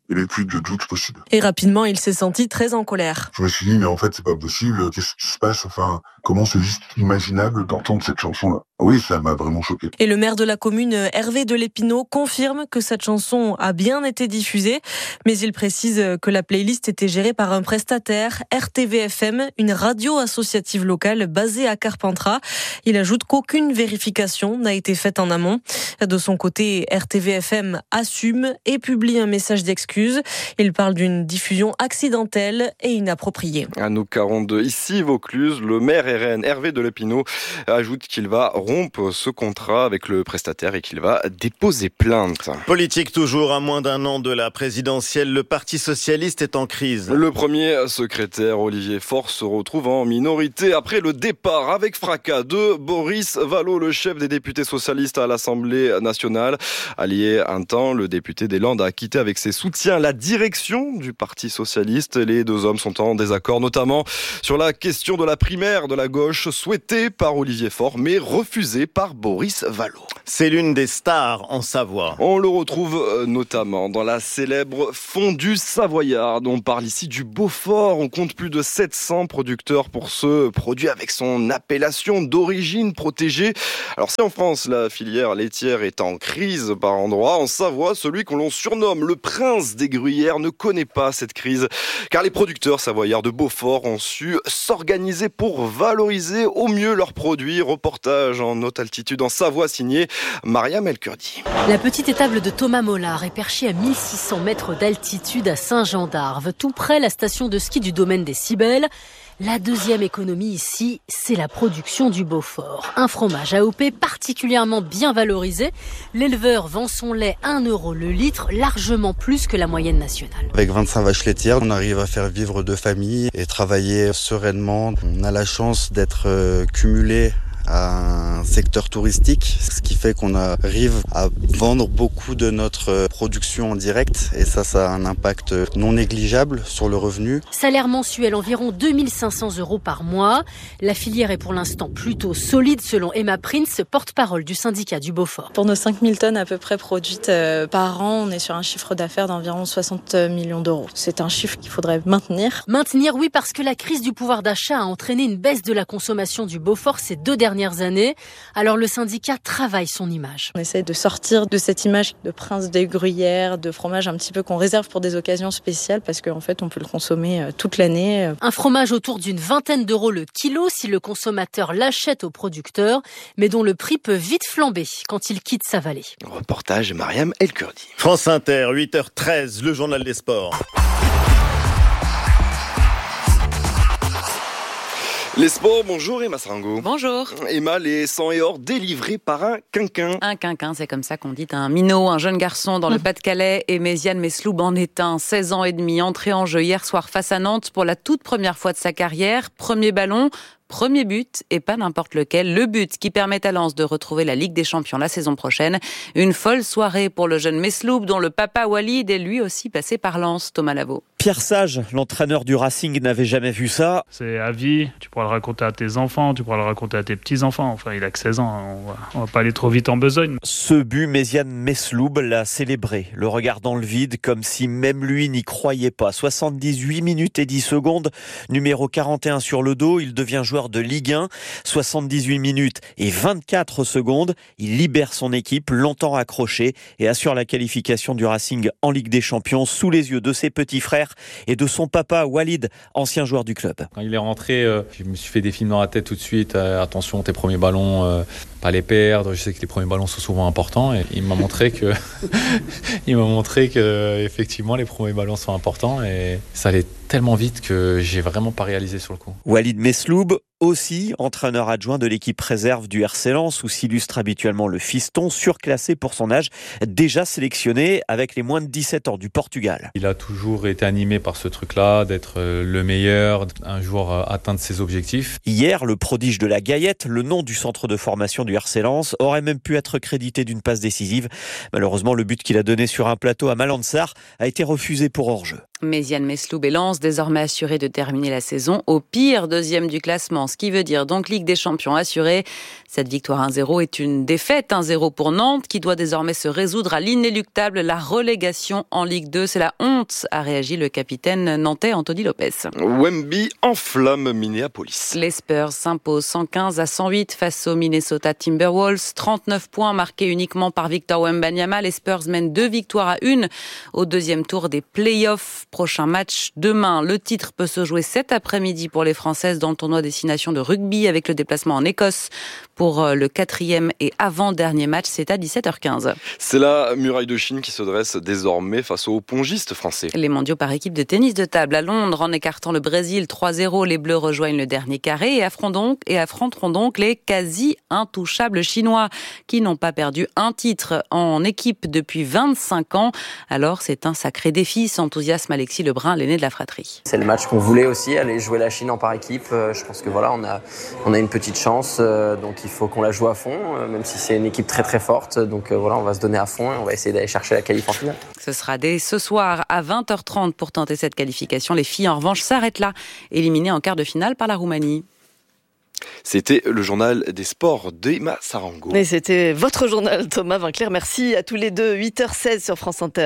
il n'y avait plus de doute possible. Et rapidement, il s'est senti très en colère. Je me suis dit, mais en fait, c'est pas possible. Qu'est-ce qui se passe? Enfin, comment c'est juste imaginable d'entendre cette chanson-là? Oui, ça m'a vraiment choqué. Et le maire de la commune, Hervé Delépinot, confirme que cette chanson a bien été diffusée, mais il précise que la playlist était gérée par un prestataire, R T V F M, une radio associative locale basée à Carpentras. Il ajoute qu'aucune vérification n'a été faite en amont. De son côté, R T V F M assume et publie un message d'excuse. Il parle d'une diffusion accidentelle et inappropriée. À nous quarante-deux, ici Vaucluse, le maire R N Hervé Delépinot ajoute qu'il va rompre ce contrat avec le prestataire et qu'il va déposer plainte. Politique toujours, à moins d'un an de la présidentielle, le Parti socialiste est en crise. Le premier secrétaire, Olivier Faure, se retrouve en minorité après le départ avec fracas de Boris Vallaud, le chef des députés socialistes à l'Assemblée nationale. Allié un temps, le député des Landes a quitté avec ses soutiens la direction du Parti socialiste. Les deux hommes sont en désaccord, notamment sur la question de la primaire de la gauche, souhaitée par Olivier Faure, mais refusée par Boris Vallaud. C'est l'une des stars en Savoie. On le retrouve notamment dans la célèbre fondue savoyarde. On parle ici du Beaufort. On compte plus de sept cents producteurs pour ce produit avec son appellation d'origine protégée. Alors si en France, la filière laitière est en crise par endroits, en Savoie, celui qu'on l'on surnomme le prince des gruyères ne connaît pas cette crise. Car les producteurs savoyards de Beaufort ont su s'organiser pour valoriser au mieux leurs produits. Reportage en haute altitude en Savoie signé Mariam El-Kurdi. La petite étable de Thomas Mollard est perchée à mille six cents mètres d'altitude à Saint-Jean-d'Arve, tout près la station de ski du domaine des Cybèles. La deuxième économie ici, c'est la production du Beaufort. Un fromage A O P particulièrement bien valorisé. L'éleveur vend son lait un euro le litre, largement plus que la moyenne nationale. Avec vingt-cinq vaches laitières, on arrive à faire vivre deux familles et travailler sereinement. On a la chance d'être euh, cumulé à un secteur touristique, ce qui fait qu'on arrive à vendre beaucoup de notre production en direct et ça, ça a un impact non négligeable sur le revenu. Salaire mensuel environ deux mille cinq cents euros par mois. La filière est pour l'instant plutôt solide selon Emma Prince, porte-parole du syndicat du Beaufort. Pour nos cinq mille tonnes à peu près produites par an, on est sur un chiffre d'affaires d'environ soixante millions d'euros. C'est un chiffre qu'il faudrait maintenir. Maintenir, oui, parce que la crise du pouvoir d'achat a entraîné une baisse de la consommation du Beaufort ces deux dernières années. Alors le syndicat travaille son image. On essaie de sortir de cette image de prince des gruyères, de fromage un petit peu qu'on réserve pour des occasions spéciales parce qu'en fait on peut le consommer toute l'année. Un fromage autour d'une vingtaine d'euros le kilo si le consommateur l'achète au producteur, mais dont le prix peut vite flamber quand il quitte sa vallée. Reportage Mariam El-Kurdi. France Inter, huit heures treize, le journal des sports. Les sports, bonjour Emma Sarango. Bonjour. Emma, les cent et or délivrés par un quinquin. Un quinquin, c'est comme ça qu'on dit, un minot, un jeune garçon dans le Pas-de-Calais. Et Méziane Mesloub en est un, seize ans et demi, entré en jeu hier soir face à Nantes pour la toute première fois de sa carrière. Premier ballon, premier but, et pas n'importe lequel. Le but qui permet à Lens de retrouver la Ligue des Champions la saison prochaine. Une folle soirée pour le jeune Mesloub, dont le papa Walid est lui aussi passé par Lens. Thomas Lavaux. Pierre Sage, l'entraîneur du Racing, n'avait jamais vu ça. C'est à vie, tu pourras le raconter à tes enfants, tu pourras le raconter à tes petits-enfants. Enfin, il a que seize ans, on va, on va pas aller trop vite en besogne. Ce but, Méziane Mesloub l'a célébré, le regard dans le vide, comme si même lui n'y croyait pas. soixante-dix-huit minutes et dix secondes, numéro quarante et un sur le dos, il devient joueur de Ligue un. soixante-dix-huit minutes et vingt-quatre secondes, il libère son équipe, longtemps accrochée, et assure la qualification du Racing en Ligue des Champions sous les yeux de ses petits frères et de son papa Walid, ancien joueur du club. Quand il est rentré, euh, je me suis fait des films dans la tête tout de suite. Euh, attention, tes premiers ballons, euh, pas les perdre. Je sais que les premiers ballons sont souvent importants. Et il m'a montré que, il m'a montré que effectivement les premiers ballons sont importants. Et ça allait tellement vite que j'ai vraiment pas réalisé sur le coup. Walid Mesloub, aussi entraîneur adjoint de l'équipe réserve du R C Lens, où s'illustre habituellement le fiston, surclassé pour son âge, déjà sélectionné avec les moins de dix-sept ans du Portugal. Il a toujours été animé par ce truc-là, d'être le meilleur, un jour atteindre ses objectifs. Hier, le prodige de la Gaillette, le nom du centre de formation du R C Lens, aurait même pu être crédité d'une passe décisive. Malheureusement, le but qu'il a donné sur un plateau à Malandsar a été refusé pour hors-jeu. Méziane, Mesloub et Lens, désormais assurés de terminer la saison au pire deuxième du classement, ce qui veut dire donc Ligue des Champions assurée. Cette victoire un zéro est une défaite un zéro pour Nantes, qui doit désormais se résoudre à l'inéluctable, la relégation en Ligue deux. C'est la honte, a réagi le capitaine nantais Anthony Lopez. Wemby enflamme Minneapolis. Les Spurs s'imposent cent quinze à cent huit face aux Minnesota Timberwolves. trente-neuf points marqués uniquement par Victor Wembanyama. Les Spurs mènent deux victoires à une au deuxième tour des playoffs. Prochain match demain. Le titre peut se jouer cet après-midi pour les Françaises dans le tournoi Destination de rugby, avec le déplacement en Écosse pour le quatrième et avant-dernier match. C'est à dix-sept heures quinze. C'est la muraille de Chine qui se dresse désormais face aux pongistes français. Les mondiaux par équipe de tennis de table à Londres, en écartant le Brésil trois zéro, les Bleus rejoignent le dernier carré et affronteront donc, et affronteront donc les quasi intouchables Chinois, qui n'ont pas perdu un titre en équipe depuis vingt-cinq ans. Alors c'est un sacré défi, s'enthousiasme Alexis Lebrun, l'aîné de la fratrie. C'est le match qu'on voulait aussi, aller jouer la Chine en par équipe. Je pense que voilà, on a, on a une petite chance, donc il faut qu'on la joue à fond, même si c'est une équipe très très forte. Donc voilà, on va se donner à fond et on va essayer d'aller chercher la qualif en finale. Ce sera dès ce soir à vingt heures trente pour tenter cette qualification. Les filles en revanche s'arrêtent là, éliminées en quart de finale par la Roumanie. C'était le journal des sports d'Emma Sarango. Et c'était votre journal, Thomas Vinclair. Merci à tous les deux. huit heures seize sur France Inter.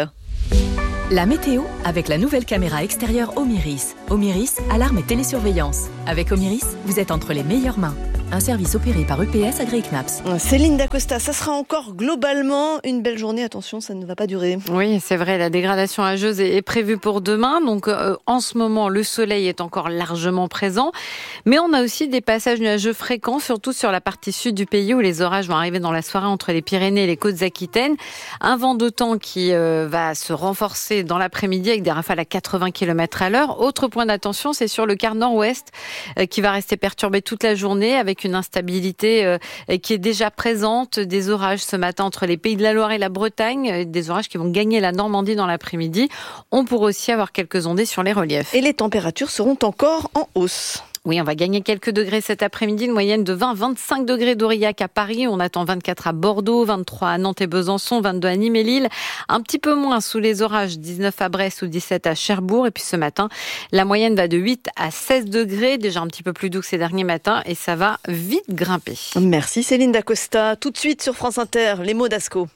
La météo avec la nouvelle caméra extérieure Omiris. Omiris, alarme et télésurveillance. Avec Omiris, vous êtes entre les meilleures mains. Un service opéré par E P S AgriKnaps. Céline Dacosta, ça sera encore globalement une belle journée. Attention, ça ne va pas durer. Oui, c'est vrai, la dégradation âgeuse est prévue pour demain. Donc euh, en ce moment, le soleil est encore largement présent. Mais on a aussi des passages nuageux fréquents, surtout sur la partie sud du pays où les orages vont arriver dans la soirée entre les Pyrénées et les Côtes-Aquitaines. Un vent de temps qui euh, va se renforcer dans l'après-midi avec des rafales à quatre-vingts kilomètres à l'heure. Autre point d'attention, c'est sur le quart nord-ouest euh, qui va rester perturbé toute la journée avec une instabilité euh, qui est déjà présente. Des orages ce matin entre les Pays de la Loire et la Bretagne, euh, des orages qui vont gagner la Normandie dans l'après-midi. On pourrait aussi avoir quelques ondées sur les reliefs. Et les températures seront encore en hausse. Oui, on va gagner quelques degrés cet après-midi, une moyenne de vingt à vingt-cinq degrés d'Aurillac à Paris. On attend vingt-quatre à Bordeaux, vingt-trois à Nantes et Besançon, vingt-deux à Nîmes et Lille. Un petit peu moins sous les orages, dix-neuf à Brest ou dix-sept à Cherbourg. Et puis ce matin, la moyenne va de huit à seize degrés, déjà un petit peu plus doux que ces derniers matins. Et ça va vite grimper. Merci Céline Dacosta. Tout de suite sur France Inter, les mots d'Asco.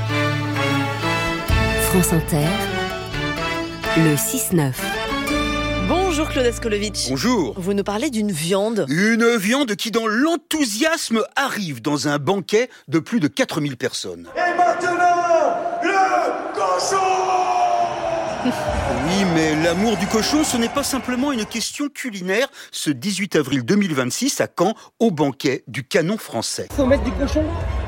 France Inter, le six neuf. Bonjour Claude Askolovitch. Bonjour. Vous nous parlez d'une viande. Une viande qui, dans l'enthousiasme, arrive dans un banquet de plus de quatre mille personnes. Et maintenant, le cochon. Oui, mais l'amour du cochon, ce n'est pas simplement une question culinaire. Ce dix-huit avril deux mille vingt-six, à Caen, au banquet du Canon français. Faut mettre du cochon.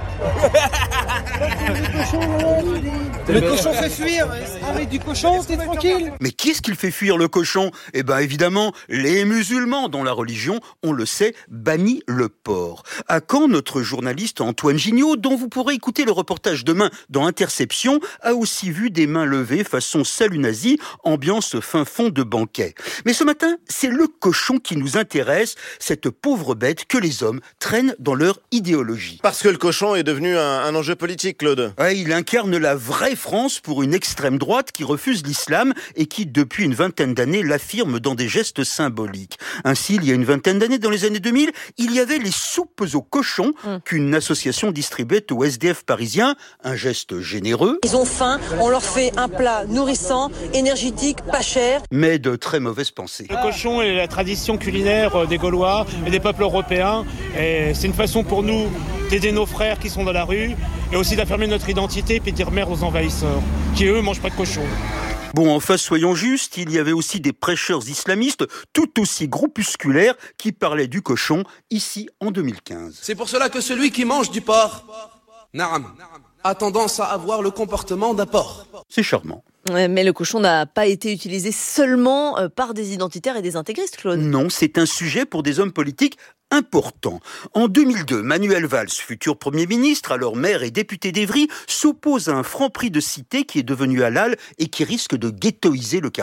Le cochon fait fuir. Avec du cochon, t'es tranquille. Mais qui est-ce qu'il fait fuir le cochon ? Eh bien évidemment, les musulmans, dont la religion, on le sait, bannit le porc. À Caen, notre journaliste Antoine Gignot, dont vous pourrez écouter le reportage demain dans Interception, a aussi vu des mains levées façon salut nazi, ambiance fin fond de banquet. Mais ce matin, c'est le cochon qui nous intéresse, cette pauvre bête que les hommes traînent dans leur idéologie. Parce que le cochon est devenu un, un enjeu politique, Claude. Ouais, il incarne la vraie France pour une extrême droite qui refuse l'islam et qui, depuis une vingtaine d'années, l'affirme dans des gestes symboliques. Ainsi, il y a une vingtaine d'années, dans les années deux mille, il y avait les soupes aux cochons mmh. qu'une association distribuait aux S D F parisiens. Un geste généreux. Ils ont faim, on leur fait un plat nourrissant, énergétique, pas cher. Mais de très mauvaises pensées. Le cochon est la tradition culinaire des Gaulois et des peuples européens. Et c'est une façon pour nous d'aider nos frères qui sont dans la rue et aussi d'affirmer notre identité et puis de dire merde aux envahisseurs qui, eux, mangent pas de cochon. Bon, en face, soyons justes, il y avait aussi des prêcheurs islamistes tout aussi groupusculaires qui parlaient du cochon, ici en deux mille quinze. C'est pour cela que celui qui mange du porc, naam, a tendance à avoir le comportement d'un porc. C'est charmant. Mais le cochon n'a pas été utilisé seulement par des identitaires et des intégristes, Claude. Non, c'est un sujet pour des hommes politiques important. En deux mille deux, Manuel Valls, futur Premier ministre, alors maire et député d'Évry, s'oppose à un franc prix de cité qui est devenu halal et qui risque de ghettoiser le quartier.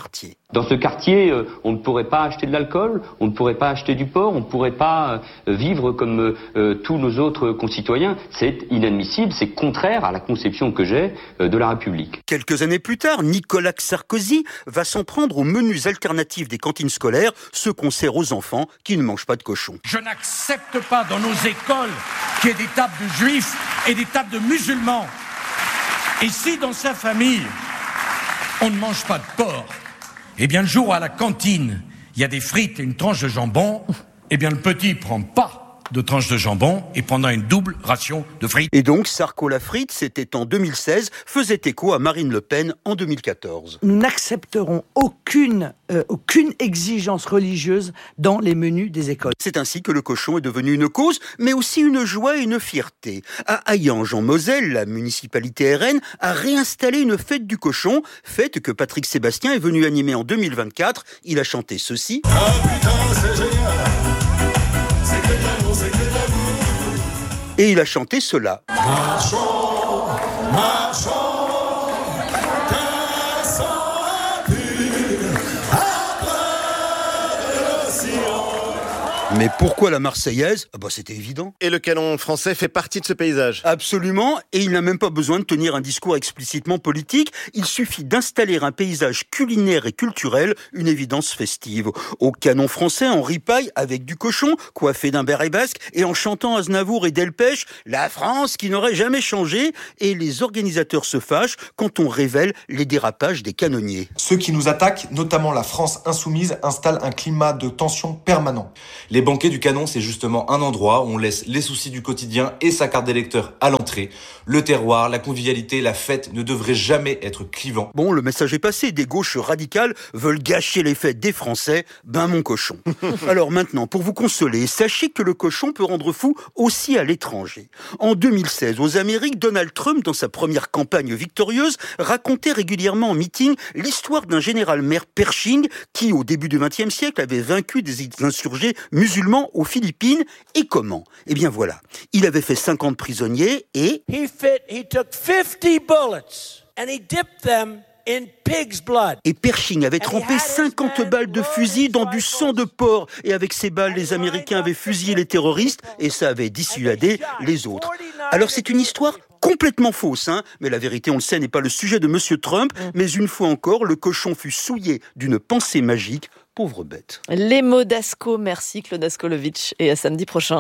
Dans ce quartier, euh, on ne pourrait pas acheter de l'alcool, on ne pourrait pas acheter du porc, on ne pourrait pas euh, vivre comme euh, tous nos autres concitoyens. C'est inadmissible, c'est contraire à la conception que j'ai euh, de la République. Quelques années plus tard, Nicolas Sarkozy va s'en prendre aux menus alternatifs des cantines scolaires, ceux qu'on sert aux enfants qui ne mangent pas de cochon. Je n'accepte pas dans nos écoles qu'il y ait des tables de juifs et des tables de musulmans. Et si dans sa famille, on ne mange pas de porc, eh bien, le jour où à la cantine, il y a des frites et une tranche de jambon, eh bien, le petit prend pas de tranche de jambon et prendra une double ration de frites. Et donc, Sarko la frite, c'était en deux mille seize, faisait écho à Marine Le Pen en deux mille quatorze. Nous n'accepterons aucune, euh, aucune exigence religieuse dans les menus des écoles. C'est ainsi que le cochon est devenu une cause, mais aussi une joie et une fierté. À Hayange, en Moselle, la municipalité R N a réinstallé une fête du cochon, fête que Patrick Sébastien est venu animer en deux mille vingt-quatre. Il a chanté ceci. Ah putain, c'est génial. Et il a chanté cela. Marchons, marchons, mais pourquoi la Marseillaise ? Ah bah c'était évident. Et le canon français fait partie de ce paysage. Absolument, et il n'a même pas besoin de tenir un discours explicitement politique, il suffit d'installer un paysage culinaire et culturel, une évidence festive. Au canon français, en ripaille, avec du cochon, coiffé d'un béret basque, et en chantant Aznavour et Delpech, la France qui n'aurait jamais changé, et les organisateurs se fâchent quand on révèle les dérapages des canonniers. Ceux qui nous attaquent, notamment la France insoumise, installent un climat de tension permanent. Les banquets du canon, c'est justement un endroit où on laisse les soucis du quotidien et sa carte d'électeur à l'entrée. Le terroir, la convivialité, la fête ne devraient jamais être clivants. Bon, le message est passé. Des gauches radicales veulent gâcher les fêtes des Français. Ben mon cochon. Alors maintenant, pour vous consoler, sachez que le cochon peut rendre fou aussi à l'étranger. En deux mille seize, aux Amériques, Donald Trump, dans sa première campagne victorieuse, racontait régulièrement en meeting l'histoire d'un général-maire Pershing qui, au début du vingtième siècle, avait vaincu des insurgés musulmans aux Philippines. Et comment ? Eh bien voilà, il avait fait cinquante prisonniers et... He fit, he took fifty bullets and he dipped them in pig's blood. Et Pershing avait trempé cinquante balles de fusil dans du sang de porc. Et avec ces balles, les Américains avaient fusillé les terroristes et ça avait dissuadé les autres. Alors c'est une histoire complètement fausse, hein, mais la vérité, on le sait, n'est pas le sujet de Monsieur Trump. Mais une fois encore, le cochon fut souillé d'une pensée magique. Pauvre bête. Les mots d'Asco, merci Claude Askolovitch, et à samedi prochain.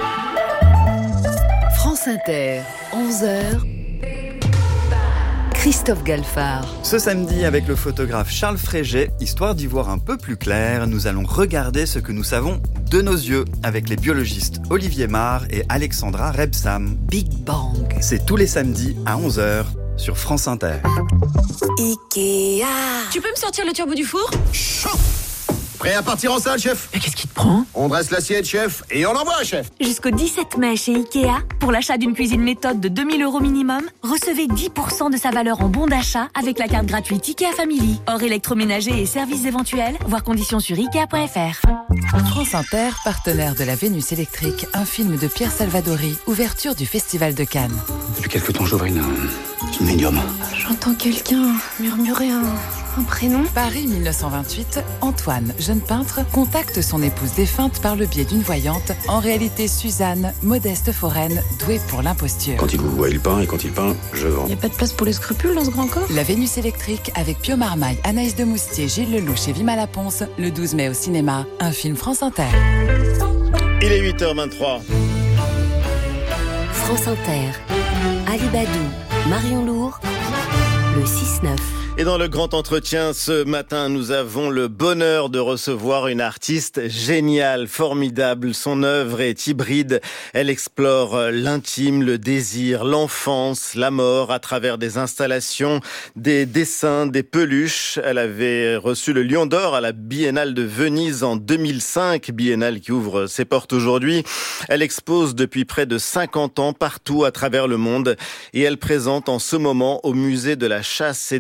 France Inter, onze heures. Christophe Galfard. Ce samedi, avec le photographe Charles Fréget, histoire d'y voir un peu plus clair, nous allons regarder ce que nous savons de nos yeux avec les biologistes Olivier Marr et Alexandra Rebsam. Big Bang. C'est tous les samedis à onze heures sur France Inter. Ikea. Tu peux me sortir le turbo du four ? Chaud. Prêt à partir en salle, chef ? Mais qu'est-ce qui te prend ? On dresse l'assiette, chef, et on envoie, chef. Jusqu'au dix-sept mai chez Ikea, pour l'achat d'une cuisine méthode de deux mille euros minimum, recevez dix pour cent de sa valeur en bon d'achat avec la carte gratuite Ikea Family. Hors électroménager et services éventuels, voir conditions sur ikea point f r. France Inter, partenaire de la Vénus électrique, un film de Pierre Salvadori, ouverture du Festival de Cannes. Depuis quelque temps, j'aurais une, une médium. J'entends quelqu'un murmurer un... un prénom. Paris mille neuf cent vingt-huit, Antoine, jeune peintre, contacte son épouse défunte par le biais d'une voyante, en réalité Suzanne, modeste foraine, douée pour l'imposture. Quand il vous voit, il peint, et quand il peint, je vends. Il n'y a pas de place pour les scrupules dans ce grand corps ? La Vénus électrique avec Pio Marmaille, Anaïs de Moustier, Gilles Lelouch et Vima Laponce, le douze mai au cinéma, un film France Inter. Il est huit heures vingt-trois. France Inter, Ali Badou, Marion Lourd, le six neuf. Et dans le grand entretien ce matin, nous avons le bonheur de recevoir une artiste géniale, formidable. Son œuvre est hybride. Elle explore l'intime, le désir, l'enfance, la mort à travers des installations, des dessins, des peluches. Elle avait reçu le Lion d'Or à la Biennale de Venise en deux mille cinq, biennale qui ouvre ses portes aujourd'hui. Elle expose depuis près de cinquante ans partout à travers le monde et elle présente en ce moment au musée de la chasse et de la nature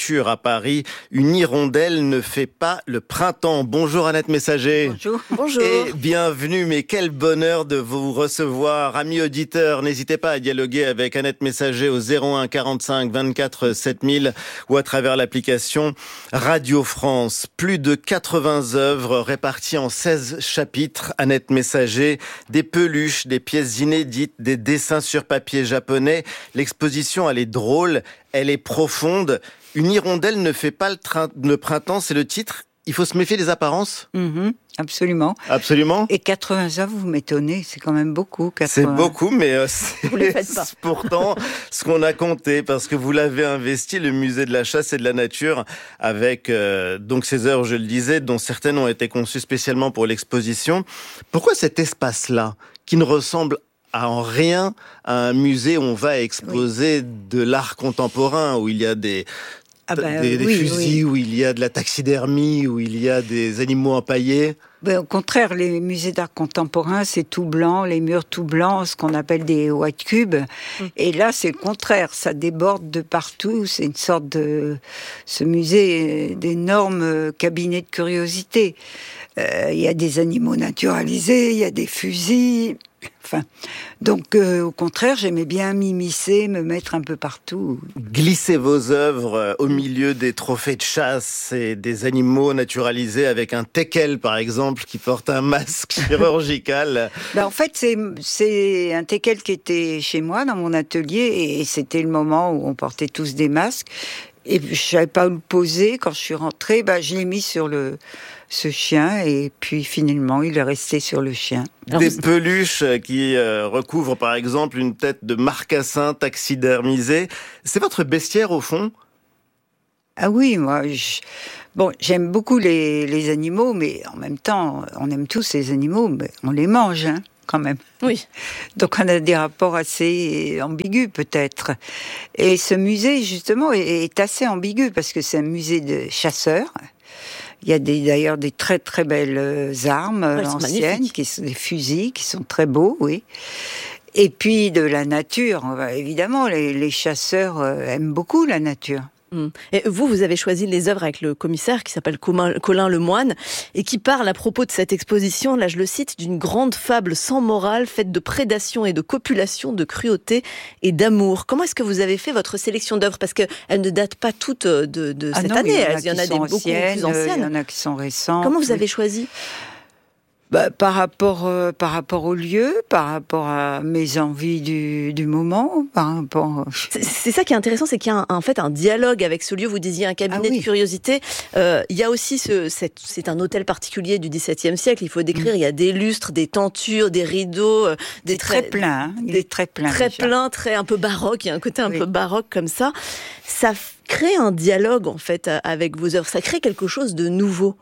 nature à Paris. Une hirondelle ne fait pas le printemps. Bonjour Annette Messager. Bonjour. Bonjour. Et bienvenue, mais quel bonheur de vous recevoir. Amis auditeurs, n'hésitez pas à dialoguer avec Annette Messager au zéro un quarante-cinq vingt-quatre sept mille ou à travers l'application Radio France. Plus de quatre-vingts œuvres réparties en seize chapitres. Annette Messager, des peluches, des pièces inédites, des dessins sur papier japonais. L'exposition, elle est drôle, elle est profonde. Une hirondelle ne fait pas le, train, le printemps, c'est le titre. Il faut se méfier des apparences. Mmh, absolument. Absolument. Et quatre-vingts œuvres, vous m'étonnez, c'est quand même beaucoup. quatre-vingts. C'est beaucoup, mais euh, c'est vous les faites pas. Pourtant ce qu'on a compté, parce que vous l'avez investi, le musée de la chasse et de la nature, avec euh, donc ces œuvres, je le disais, dont certaines ont été conçues spécialement pour l'exposition. Pourquoi cet espace-là, qui ne ressemble à en rien à un musée où on va exposer oui. de l'art contemporain, où il y a des... Ah ben, des, des oui, fusils, oui. où il y a de la taxidermie, où il y a des animaux empaillés. Ben, au contraire, les musées d'art contemporain, c'est tout blanc, les murs tout blancs, ce qu'on appelle des white cubes. Mmh. Et là, c'est le contraire, ça déborde de partout. C'est une sorte de... Ce musée d'énormes cabinets de curiosité. Euh, il y a des animaux naturalisés, il y a des fusils... Enfin, donc, euh, au contraire, j'aimais bien m'immiscer, me mettre un peu partout. Glisser vos œuvres euh, au milieu des trophées de chasse et des animaux naturalisés avec un teckel, par exemple, qui porte un masque chirurgical. Ben, en fait, c'est, c'est un teckel qui était chez moi, dans mon atelier, et c'était le moment où on portait tous des masques. Et je savais pas où le poser. Quand je suis rentrée, bah, je l'ai mis sur le, ce chien, et puis finalement, il est resté sur le chien. Des peluches qui euh, recouvrent, par exemple, une tête de marcassin taxidermisée. C'est votre bestiaire, au fond? Ah oui, moi, je... bon, j'aime beaucoup les, les animaux, mais en même temps, on aime tous les animaux, mais on les mange, hein. Quand même. Oui. Donc on a des rapports assez ambigus peut-être. Et ce musée justement est assez ambigu parce que c'est un musée de chasseurs. Il y a des, d'ailleurs des très très belles armes ouais, anciennes, qui sont des fusils qui sont très beaux, oui. Et puis de la nature, évidemment, les, les chasseurs aiment beaucoup la nature. Et vous, vous avez choisi les œuvres avec le commissaire qui s'appelle Colin Lemoine et qui parle à propos de cette exposition, là je le cite, d'une grande fable sans morale faite de prédation et de copulation, de cruauté et d'amour. Comment est-ce que vous avez fait votre sélection d'œuvres? Parce qu'elles ne datent pas toutes de, de ah cette non, année, il y en a, il y en a des beaucoup anciennes, plus anciennes. Il y en a qui sont récentes. Comment vous avez choisi? Bah, par rapport, euh, par rapport au lieu, par rapport à mes envies du, du moment, par rapport. C'est, c'est ça qui est intéressant, c'est qu'il y a un, en fait un dialogue avec ce lieu. Vous disiez un cabinet ah oui. de curiosité. Euh, il y a aussi ce, c'est, c'est un hôtel particulier du dix-septième siècle. Il faut décrire. Mmh. Il y a des lustres, des tentures, des rideaux, euh, des très, très plein. Hein. Il des, est très plein. Très déjà. plein, très un peu baroque. Il y a un côté un oui. peu baroque comme ça. Ça crée un dialogue en fait avec vos œuvres. Ça crée quelque chose de nouveau.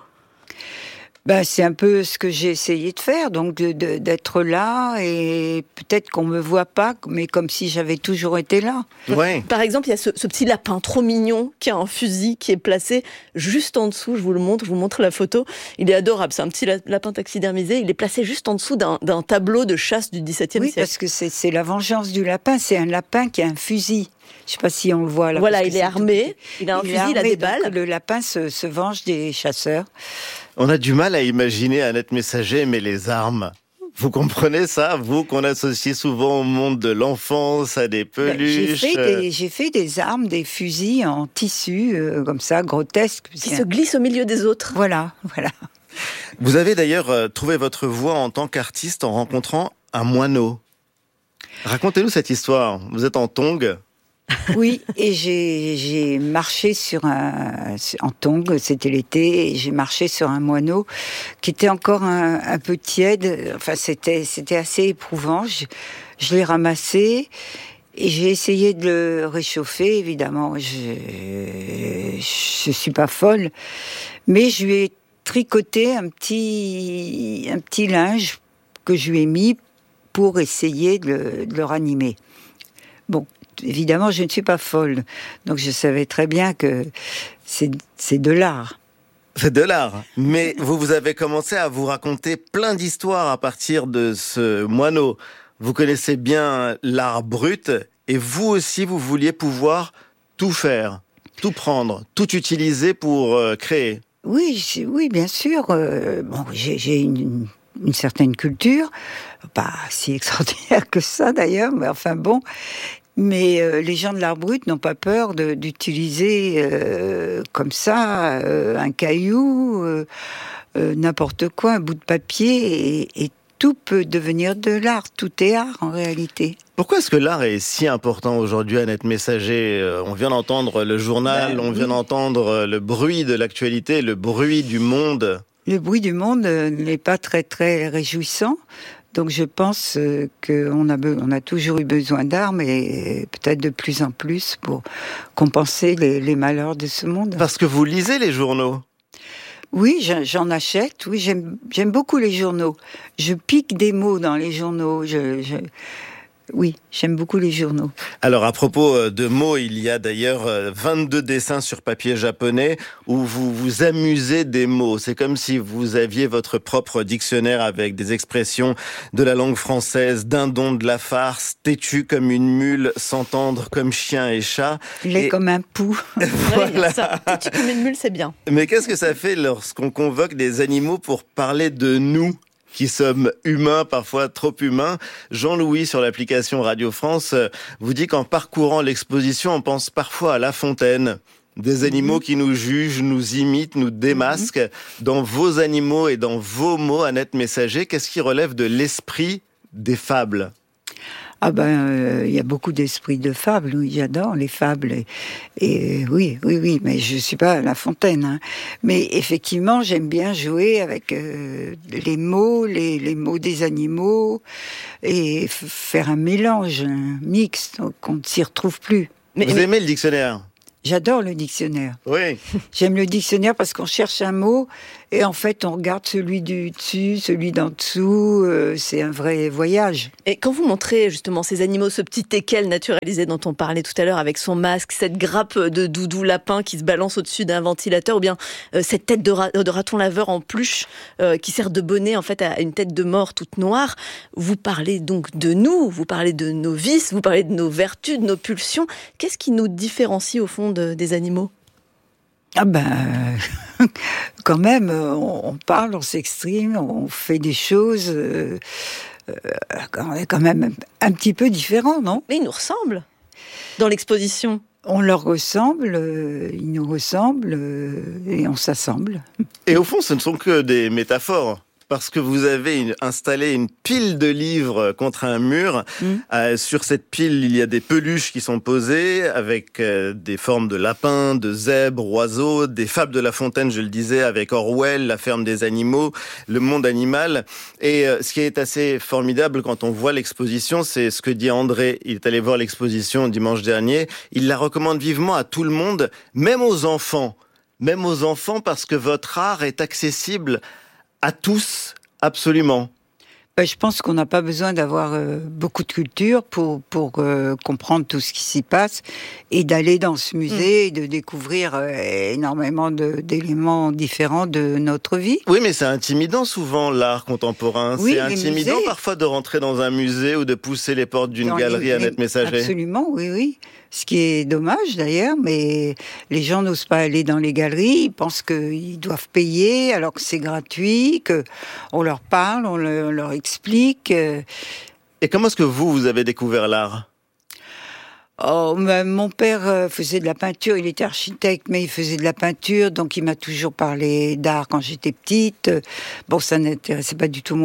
Ben, c'est un peu ce que j'ai essayé de faire, donc de, de, d'être là et peut-être qu'on me voit pas, mais comme si j'avais toujours été là. Ouais. Par exemple, il y a ce, ce petit lapin trop mignon qui a un fusil qui est placé juste en dessous. Je vous le montre, je vous montre la photo. Il est adorable. C'est un petit lapin taxidermisé. Il est placé juste en dessous d'un, d'un tableau de chasse du dix-septième oui, siècle. Parce que c'est, c'est la vengeance du lapin. C'est un lapin qui a un fusil. Je sais pas si on le voit là. Voilà, il est armé. Il a un fusil, il a des balles. Le lapin se, se venge des chasseurs. On a du mal à imaginer Annette Messager mais les armes. Vous comprenez ça, vous qu'on associe souvent au monde de l'enfance, à des peluches. J'ai fait des, j'ai fait des armes, des fusils en tissu, euh, comme ça, grotesques. Qui se glissent au milieu des autres. Voilà, voilà. Vous avez d'ailleurs euh, trouvé votre voie en tant qu'artiste en rencontrant un moineau. Racontez-nous cette histoire. Vous êtes en tongs. Oui, et j'ai, j'ai marché sur un, en tongs, c'était l'été, et j'ai marché sur un moineau qui était encore un, un peu tiède. Enfin, c'était, c'était assez éprouvant. Je, je l'ai ramassé et j'ai essayé de le réchauffer. Évidemment, je, je suis pas folle, mais je lui ai tricoté un petit, un petit linge que je lui ai mis pour essayer de le, de le ranimer. Bon. Évidemment, je ne suis pas folle, donc je savais très bien que c'est, c'est de l'art. C'est de l'art, mais vous, vous avez commencé à vous raconter plein d'histoires à partir de ce moineau. Vous connaissez bien l'art brut, et vous aussi, vous vouliez pouvoir tout faire. tout prendre, tout utiliser pour euh, créer. Oui, oui, bien sûr. Euh, bon, j'ai, j'ai une, une certaine culture, pas si extraordinaire que ça d'ailleurs, mais enfin bon. Mais euh, les gens de l'art brut n'ont pas peur de, d'utiliser euh, comme ça euh, un caillou, euh, euh, n'importe quoi, un bout de papier, et, et tout peut devenir de l'art. Tout est art en réalité. Pourquoi est-ce que l'art est si important aujourd'hui, Annette Messager ? On vient d'entendre le journal, ben, on vient oui. d'entendre le bruit de l'actualité, le bruit du monde. Le bruit du monde n'est pas très très réjouissant. Donc je pense qu'on a, be- on a toujours eu besoin d'art, mais peut-être de plus en plus pour compenser les, les malheurs de ce monde. Parce que vous lisez les journaux ? Oui, j'en achète. Oui, j'aime, j'aime beaucoup les journaux. Je pique des mots dans les journaux. Je, je... Oui, j'aime beaucoup les journaux. Alors, à propos de mots, il y a d'ailleurs vingt-deux dessins sur papier japonais où vous vous amusez des mots. C'est comme si vous aviez votre propre dictionnaire avec des expressions de la langue française, dindon de la farce, têtu comme une mule, s'entendre comme chien et chat. Laid et... comme un pou. Voilà. Oui, ça, têtu comme une mule, c'est bien. Mais qu'est-ce que ça fait lorsqu'on convoque des animaux pour parler de nous ? Qui sommes humains, parfois trop humains. Jean-Louis, sur l'application Radio France, vous dit qu'en parcourant l'exposition, on pense parfois à La Fontaine. Des animaux mmh. qui nous jugent, nous imitent, nous démasquent. Mmh. Dans vos animaux et dans vos mots, Annette Messager, qu'est-ce qui relève de l'esprit des fables ? Ah ben, il euh, y a beaucoup d'esprit de fables, oui, j'adore les fables. Et, et oui, oui, oui, mais je suis pas La Fontaine. Hein. Mais effectivement, j'aime bien jouer avec euh, les mots, les, les mots des animaux, et f- faire un mélange, un mix, qu'on ne s'y retrouve plus. Mais, Vous mais... aimez le dictionnaire ? J'adore le dictionnaire. Oui. J'aime le dictionnaire parce qu'on cherche un mot et en fait on regarde celui du dessus, celui d'en dessous. Euh, c'est un vrai voyage. Et quand vous montrez justement ces animaux, ce petit teckel naturalisé dont on parlait tout à l'heure avec son masque, cette grappe de doudou lapin qui se balance au-dessus d'un ventilateur, ou bien euh, cette tête de, ra- de raton laveur en pluche euh, qui sert de bonnet en fait à une tête de mort toute noire, vous parlez donc de nous, vous parlez de nos vices, vous parlez de nos vertus, de nos pulsions. Qu'est-ce qui nous différencie au fond de, des animaux ? Ah ben, euh, quand même, on, on parle, on s'exprime, on fait des choses euh, euh, quand même un petit peu différents, non ? Mais ils nous ressemblent dans l'exposition. On leur ressemble, euh, ils nous ressemblent euh, et on s'assemble. Et au fond, ce ne sont que des métaphores. Parce que vous avez une, installé une pile de livres contre un mur. Mmh. Euh, sur cette pile, il y a des peluches qui sont posées avec euh, des formes de lapins, de zèbres, oiseaux, des fables de La Fontaine, je le disais, avec Orwell, La ferme des animaux, le monde animal. Et euh, ce qui est assez formidable quand on voit l'exposition, c'est ce que dit André. Il est allé voir l'exposition dimanche dernier. Il la recommande vivement à tout le monde, même aux enfants. Même aux enfants, parce que votre art est accessible à tous, absolument. Ben, je pense qu'on n'a pas besoin d'avoir euh, beaucoup de culture pour, pour euh, comprendre tout ce qui s'y passe et d'aller dans ce musée mmh. et de découvrir euh, énormément de, d'éléments différents de notre vie. Oui, mais c'est intimidant souvent, l'art contemporain. Oui, c'est intimidant musées. Parfois de rentrer dans un musée ou de pousser les portes d'une dans galerie les, Annette Messager. Absolument, oui, oui. Ce qui est dommage d'ailleurs, mais les gens n'osent pas aller dans les galeries, ils pensent qu'ils doivent payer alors que c'est gratuit, qu'on leur parle, on, le, on leur explique. Et comment est-ce que vous, vous avez découvert l'art ? Oh, mon père faisait de la peinture, il était architecte, mais il faisait de la peinture, donc il m'a toujours parlé d'art quand j'étais petite. Bon, ça n'intéressait pas du tout mon